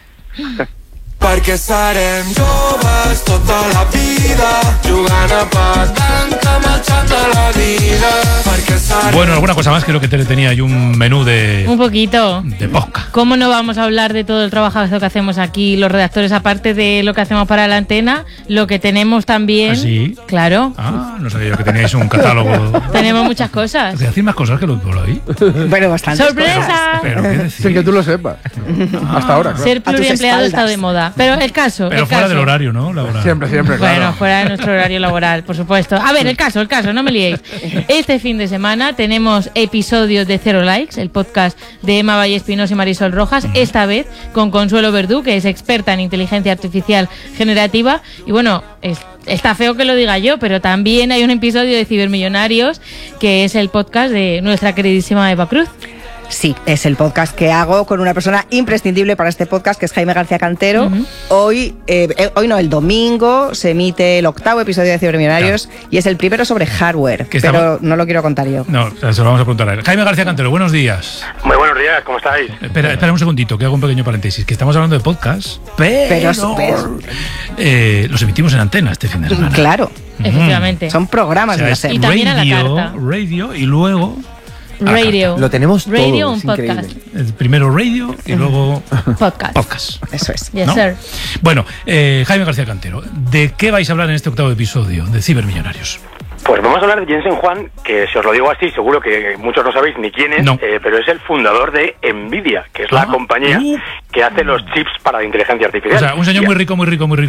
Perquè serem joves tota la vida, jugant a petanca, marxant de la vida. Perquè serem... Bueno, alguna cosa más, creo que tenía ahí un menú de... Un poquito. De podcast. ¿Cómo no vamos a hablar de todo el trabajazo que hacemos aquí los redactores, aparte de lo que hacemos para la antena, lo que tenemos también? ¿Ah, sí? Claro. Ah, no sabía yo que teníais un catálogo. Tenemos muchas cosas. ¿Hacéis más cosas que lo por ahí? Bueno, bastante. ¡Sorpresa! Pero ¿qué decís? Sin que tú lo sepas. Hasta ahora, claro. Ser pluriempleado está de moda. Pero el caso. Pero fuera del horario, ¿no? Laboral. Siempre, claro. Bueno, fuera de nuestro horario laboral, por supuesto. A ver, el caso, no me liéis. Este fin de semana tenemos episodios de Cero Likes, el podcast de Emma Valle Espinosa y Marisol Rojas, esta vez con Consuelo Verdú, que es experta en inteligencia artificial generativa. Y bueno, está feo que lo diga yo, pero también hay un episodio de Cibermillonarios que es el podcast de nuestra queridísima Eva Cruz. Sí, es el podcast que hago con una persona imprescindible para este podcast, que es Jaime García Cantero. Hoy no, el domingo se emite el 8º episodio de Cibermillonarios y es el primero sobre hardware, pero no lo quiero contar yo. No, se lo vamos a preguntar a él. Jaime García Cantero, buenos días. Muy buenos días, ¿cómo estáis? Espera un segundito, que hago un pequeño paréntesis, que estamos hablando de podcast, pero los emitimos en antena este fin de semana. Claro, efectivamente. Son programas de la serie. Y también a la carta. Radio y luego... Radio. Lo tenemos todo. Radio, un podcast. Primero radio y luego podcast. Eso es. Yes, sir. Bueno, Jaime García Cantero, ¿de qué vais a hablar en este 8º episodio de Cibermillonarios? Pues vamos a hablar de Jensen Huang, que si os lo digo así, seguro que muchos no sabéis ni quién es, pero es el fundador de Nvidia, que es la compañía que hace los chips para la inteligencia artificial. O sea, un señor muy rico. Muy rico,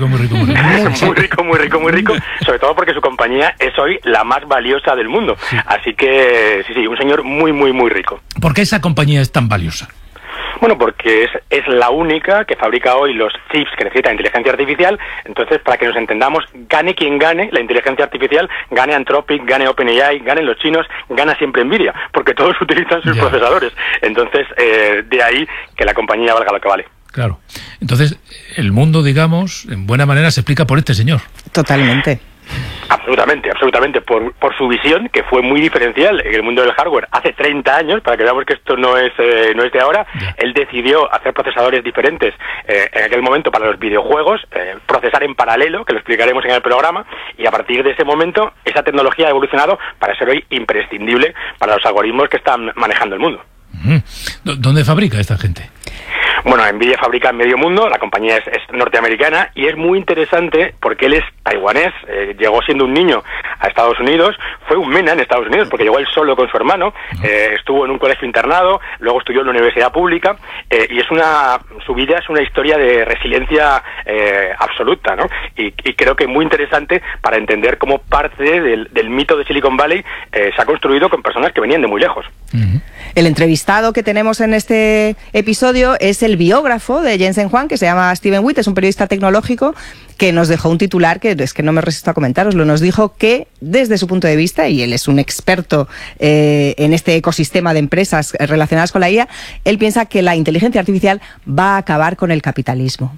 sobre todo porque su compañía es hoy la más valiosa del mundo. Sí. Así que, sí, un señor muy rico. ¿Por qué esa compañía es tan valiosa? Bueno, porque es la única que fabrica hoy los chips que necesita inteligencia artificial. Entonces, para que nos entendamos, gane quien gane la inteligencia artificial, gane Anthropic, gane OpenAI, ganen los chinos, gana siempre Nvidia, porque todos utilizan sus procesadores. Entonces, de ahí que la compañía valga lo que vale. Claro. Entonces, el mundo, digamos, en buena manera se explica por este señor. Totalmente. Absolutamente, por su visión, que fue muy diferencial en el mundo del hardware hace 30 años, para que veamos que esto no es de ahora. Él decidió hacer procesadores diferentes en aquel momento para los videojuegos, procesar en paralelo, que lo explicaremos en el programa, y a partir de ese momento esa tecnología ha evolucionado para ser hoy imprescindible para los algoritmos que están manejando el mundo. ¿Dónde fabrica esta gente? Bueno, Nvidia fabrica en medio mundo, la compañía es norteamericana y es muy interesante porque él es taiwanés, llegó siendo un niño a Estados Unidos, fue un mena en Estados Unidos porque llegó él solo con su hermano, estuvo en un colegio internado, luego estudió en una universidad pública y su vida es una historia de resiliencia absoluta, ¿no? Y creo que muy interesante para entender cómo parte del mito de Silicon Valley se ha construido con personas que venían de muy lejos. El entrevistado que tenemos en este episodio es el biógrafo de Jensen Huang, que se llama Steven Witt, es un periodista tecnológico que nos dejó un titular que es que no me resisto a comentároslo. Nos dijo que desde su punto de vista, y él es un experto en este ecosistema de empresas relacionadas con la IA, él piensa que la inteligencia artificial va a acabar con el capitalismo.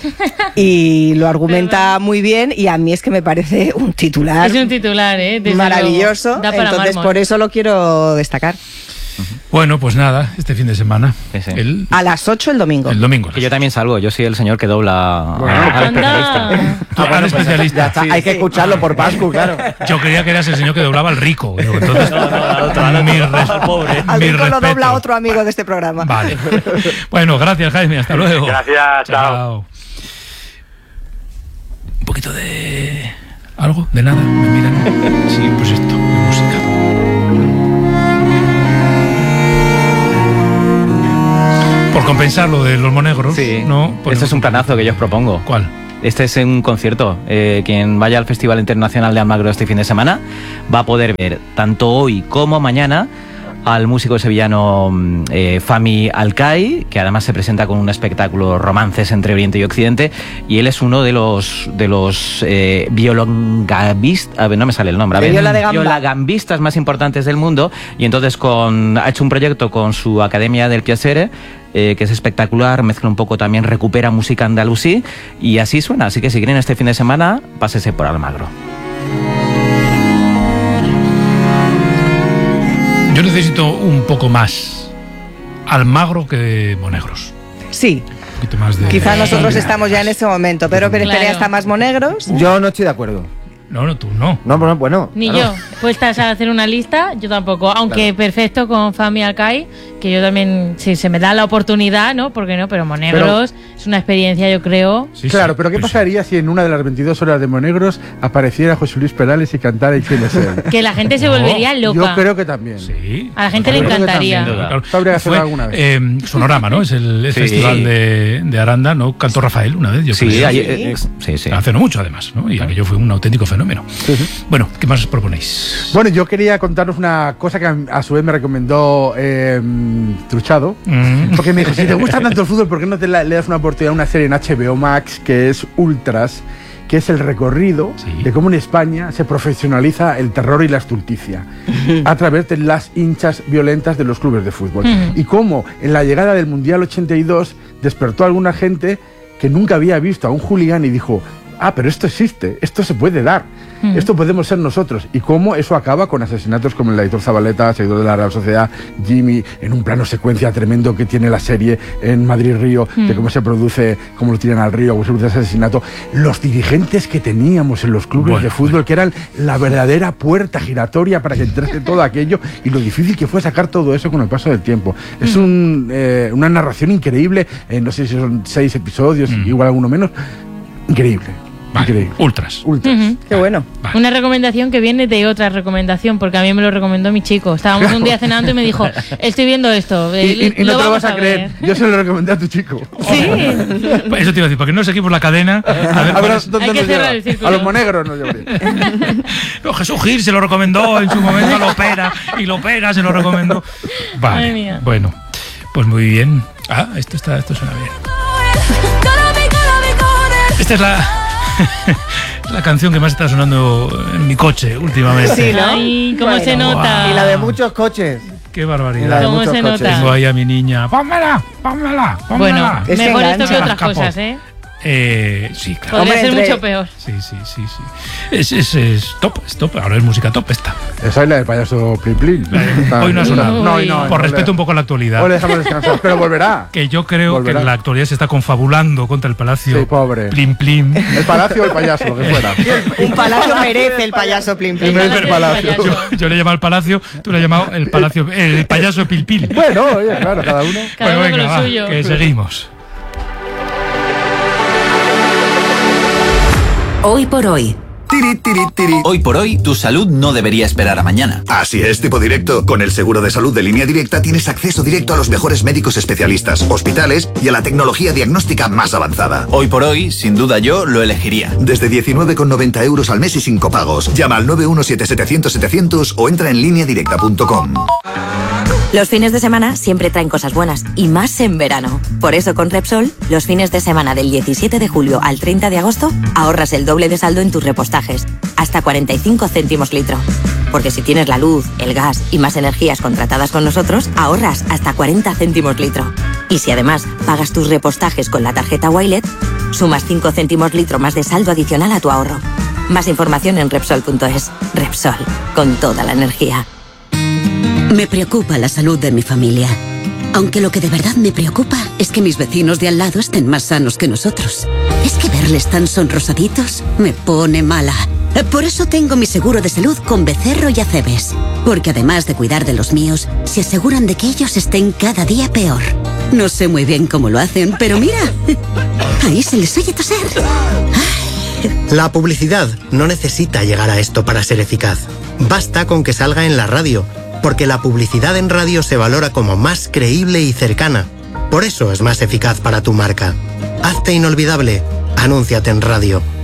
Y lo argumenta muy bien y a mí es que me parece un titular. Es un titular, maravilloso. Entonces por eso lo quiero destacar. Bueno, pues nada, este fin de semana. A las 8 el domingo. El domingo. Que yo también salgo, yo soy el señor que dobla al especialista. Sí, hay que escucharlo por Pascu, claro. Yo creía que eras el señor que doblaba al rico. Entonces, al pobre. Al rico lo dobla otro amigo de este programa. Vale. Bueno, gracias, Jaime, hasta luego. Gracias, chao. Un poquito de... ¿Algo? ¿De nada? ¿Me miran? Sí, pues esto, de música. Por compensar lo de los monegros, ¿no? Este es un planazo que yo os propongo. ¿Cuál? Este es un concierto. Quien vaya al Festival Internacional de Almagro este fin de semana va a poder ver tanto hoy como mañana al músico sevillano Fahmi Alkai, que además se presenta con un espectáculo romances entre Oriente y Occidente, y él es uno de los violongambistas, a ver, no me sale el nombre, violagambistas más importantes del mundo, y entonces ha hecho un proyecto con su Academia del Piacere, que es espectacular, mezcla un poco también, recupera música andalusí, y así suena. Así que si quieren este fin de semana, pásese por Almagro. Yo necesito un poco más Almagro que Monegros. Sí. Un poquito más de... Quizás nosotros estamos ya en ese momento, pero Pérez Perea está más Monegros. Yo no estoy de acuerdo. No, tú no. No, bueno. Ni claro. yo. Puestas a hacer una lista, yo tampoco. Aunque perfecto con Fahmi Alkai, que yo también, si se me da la oportunidad, ¿no? ¿Por qué no? Pero Monegros es una experiencia, yo creo. Sí, claro, pero ¿qué pasaría si en una de las 22 horas de Monegros apareciera José Luis Perales y cantara ¿Y quién es él? Que la gente se volvería loca. Yo creo que también. Sí. A la gente le encantaría. Claro. Habría que hacerlo alguna vez. Sonorama, ¿no? Es el festival de Aranda, ¿no? Cantó Rafael una vez. Yo creo. Sí. Hace no mucho, además, ¿no? Y aquello fue un auténtico fenómeno. Bueno, ¿qué más os proponéis? Bueno, yo quería contaros una cosa que a su vez me recomendó Truchado, porque me dijo, si te gusta tanto el fútbol, ¿por qué no le das una oportunidad a una serie en HBO Max que es Ultras? que es el recorrido de cómo en España se profesionaliza el terror y la estulticia a través de las hinchas violentas de los clubes de fútbol. Y cómo en la llegada del Mundial 82 despertó a alguna gente que nunca había visto a un hooligan y dijo: ah, pero esto existe, esto se puede dar, esto podemos ser nosotros. Y cómo eso acaba con asesinatos como el de Aitor Zabaleta, seguidor de la Real Sociedad, Jimmy, en un plano secuencia tremendo que tiene la serie en Madrid-Río, de cómo se produce, cómo lo tiran al río, cómo se produce ese asesinato. Los dirigentes que teníamos en los clubes de fútbol, que eran la verdadera puerta giratoria para que entrase todo aquello, y lo difícil que fue sacar todo eso con el paso del tiempo. Es una narración increíble, no sé si son 6 episodios, igual alguno menos. Increíble. Vale. Increíble. Ultras. Qué bueno. Vale. Una recomendación que viene de otra recomendación, porque a mí me lo recomendó mi chico. Estábamos un día cenando y me dijo: estoy viendo esto. Y no te lo vas a creer. Yo se lo recomendé a tu chico. Sí. Eso te iba a decir, porque no seguimos la cadena. A ver ¿dónde hay que nos cerrar lleva? el círculo. A los monegros nos llevaría. No, Jesús Gil se lo recomendó en su momento a Lopera, y Lopera se lo recomendó. Vale. Madre mía. Bueno, pues muy bien. Ah, esto suena bien. Esta es la canción que más está sonando en mi coche últimamente. Sí, ¿no? Ay, cómo se nota. Y la de muchos coches. Qué barbaridad. La de ¿Cómo muchos se coches. nota? Tengo ahí a mi niña. Pónmela. Bueno, Es que mejor esto engancha. que otras Capó. cosas, ¿eh? Sí, claro. Podría Hombre, ser entre- mucho peor. Sí. Es top. Ahora es música top esta. Esa es la del payaso Plin Plin. Hoy no ha sonado. No, hoy no. Por respeto un poco a la actualidad. Hoy le dejamos descansar, pero volverá. Que yo creo Volverá. que la actualidad se está confabulando contra el palacio. Sí, pobre. Plim Plim. El palacio o el payaso, lo que fuera. Un palacio merece el payaso Plim Plim. Merece el palacio. Yo le he llamado el palacio, tú le has llamado el palacio, el payaso Pil Pil. Bueno, oye, claro, cada uno. Cada uno con lo va, suyo. que seguimos. Hoy por hoy. Tiri, tiri, tiri. Hoy por hoy, tu salud no debería esperar a mañana. Así es, Tipo Directo. Con el seguro de salud de Línea Directa tienes acceso directo a los mejores médicos especialistas, hospitales y a la tecnología diagnóstica más avanzada. Hoy por hoy, sin duda yo lo elegiría. Desde 19,90 euros al mes y sin copagos. Llama al 917-700-700 o entra en lineadirecta.com. Los fines de semana siempre traen cosas buenas, y más en verano. Por eso con Repsol, los fines de semana del 17 de julio al 30 de agosto, ahorras el doble de saldo en tus repostajes, hasta 45 céntimos litro. Porque si tienes la luz, el gas y más energías contratadas con nosotros, ahorras hasta 40 céntimos litro. Y si además pagas tus repostajes con la tarjeta Wilet, sumas 5 céntimos litro más de saldo adicional a tu ahorro. Más información en Repsol.es. Repsol, con toda la energía. Me preocupa la salud de mi familia. Aunque lo que de verdad me preocupa es que mis vecinos de al lado estén más sanos que nosotros. Es que verles tan sonrosaditos me pone mala. Por eso tengo mi seguro de salud con Becerro y Acebes. Porque además de cuidar de los míos, se aseguran de que ellos estén cada día peor. No sé muy bien cómo lo hacen, pero mira, ahí se les oye toser. La publicidad no necesita llegar a esto para ser eficaz. Basta con que salga en la radio, porque la publicidad en radio se valora como más creíble y cercana. Por eso es más eficaz para tu marca. Hazte inolvidable. Anúnciate en radio.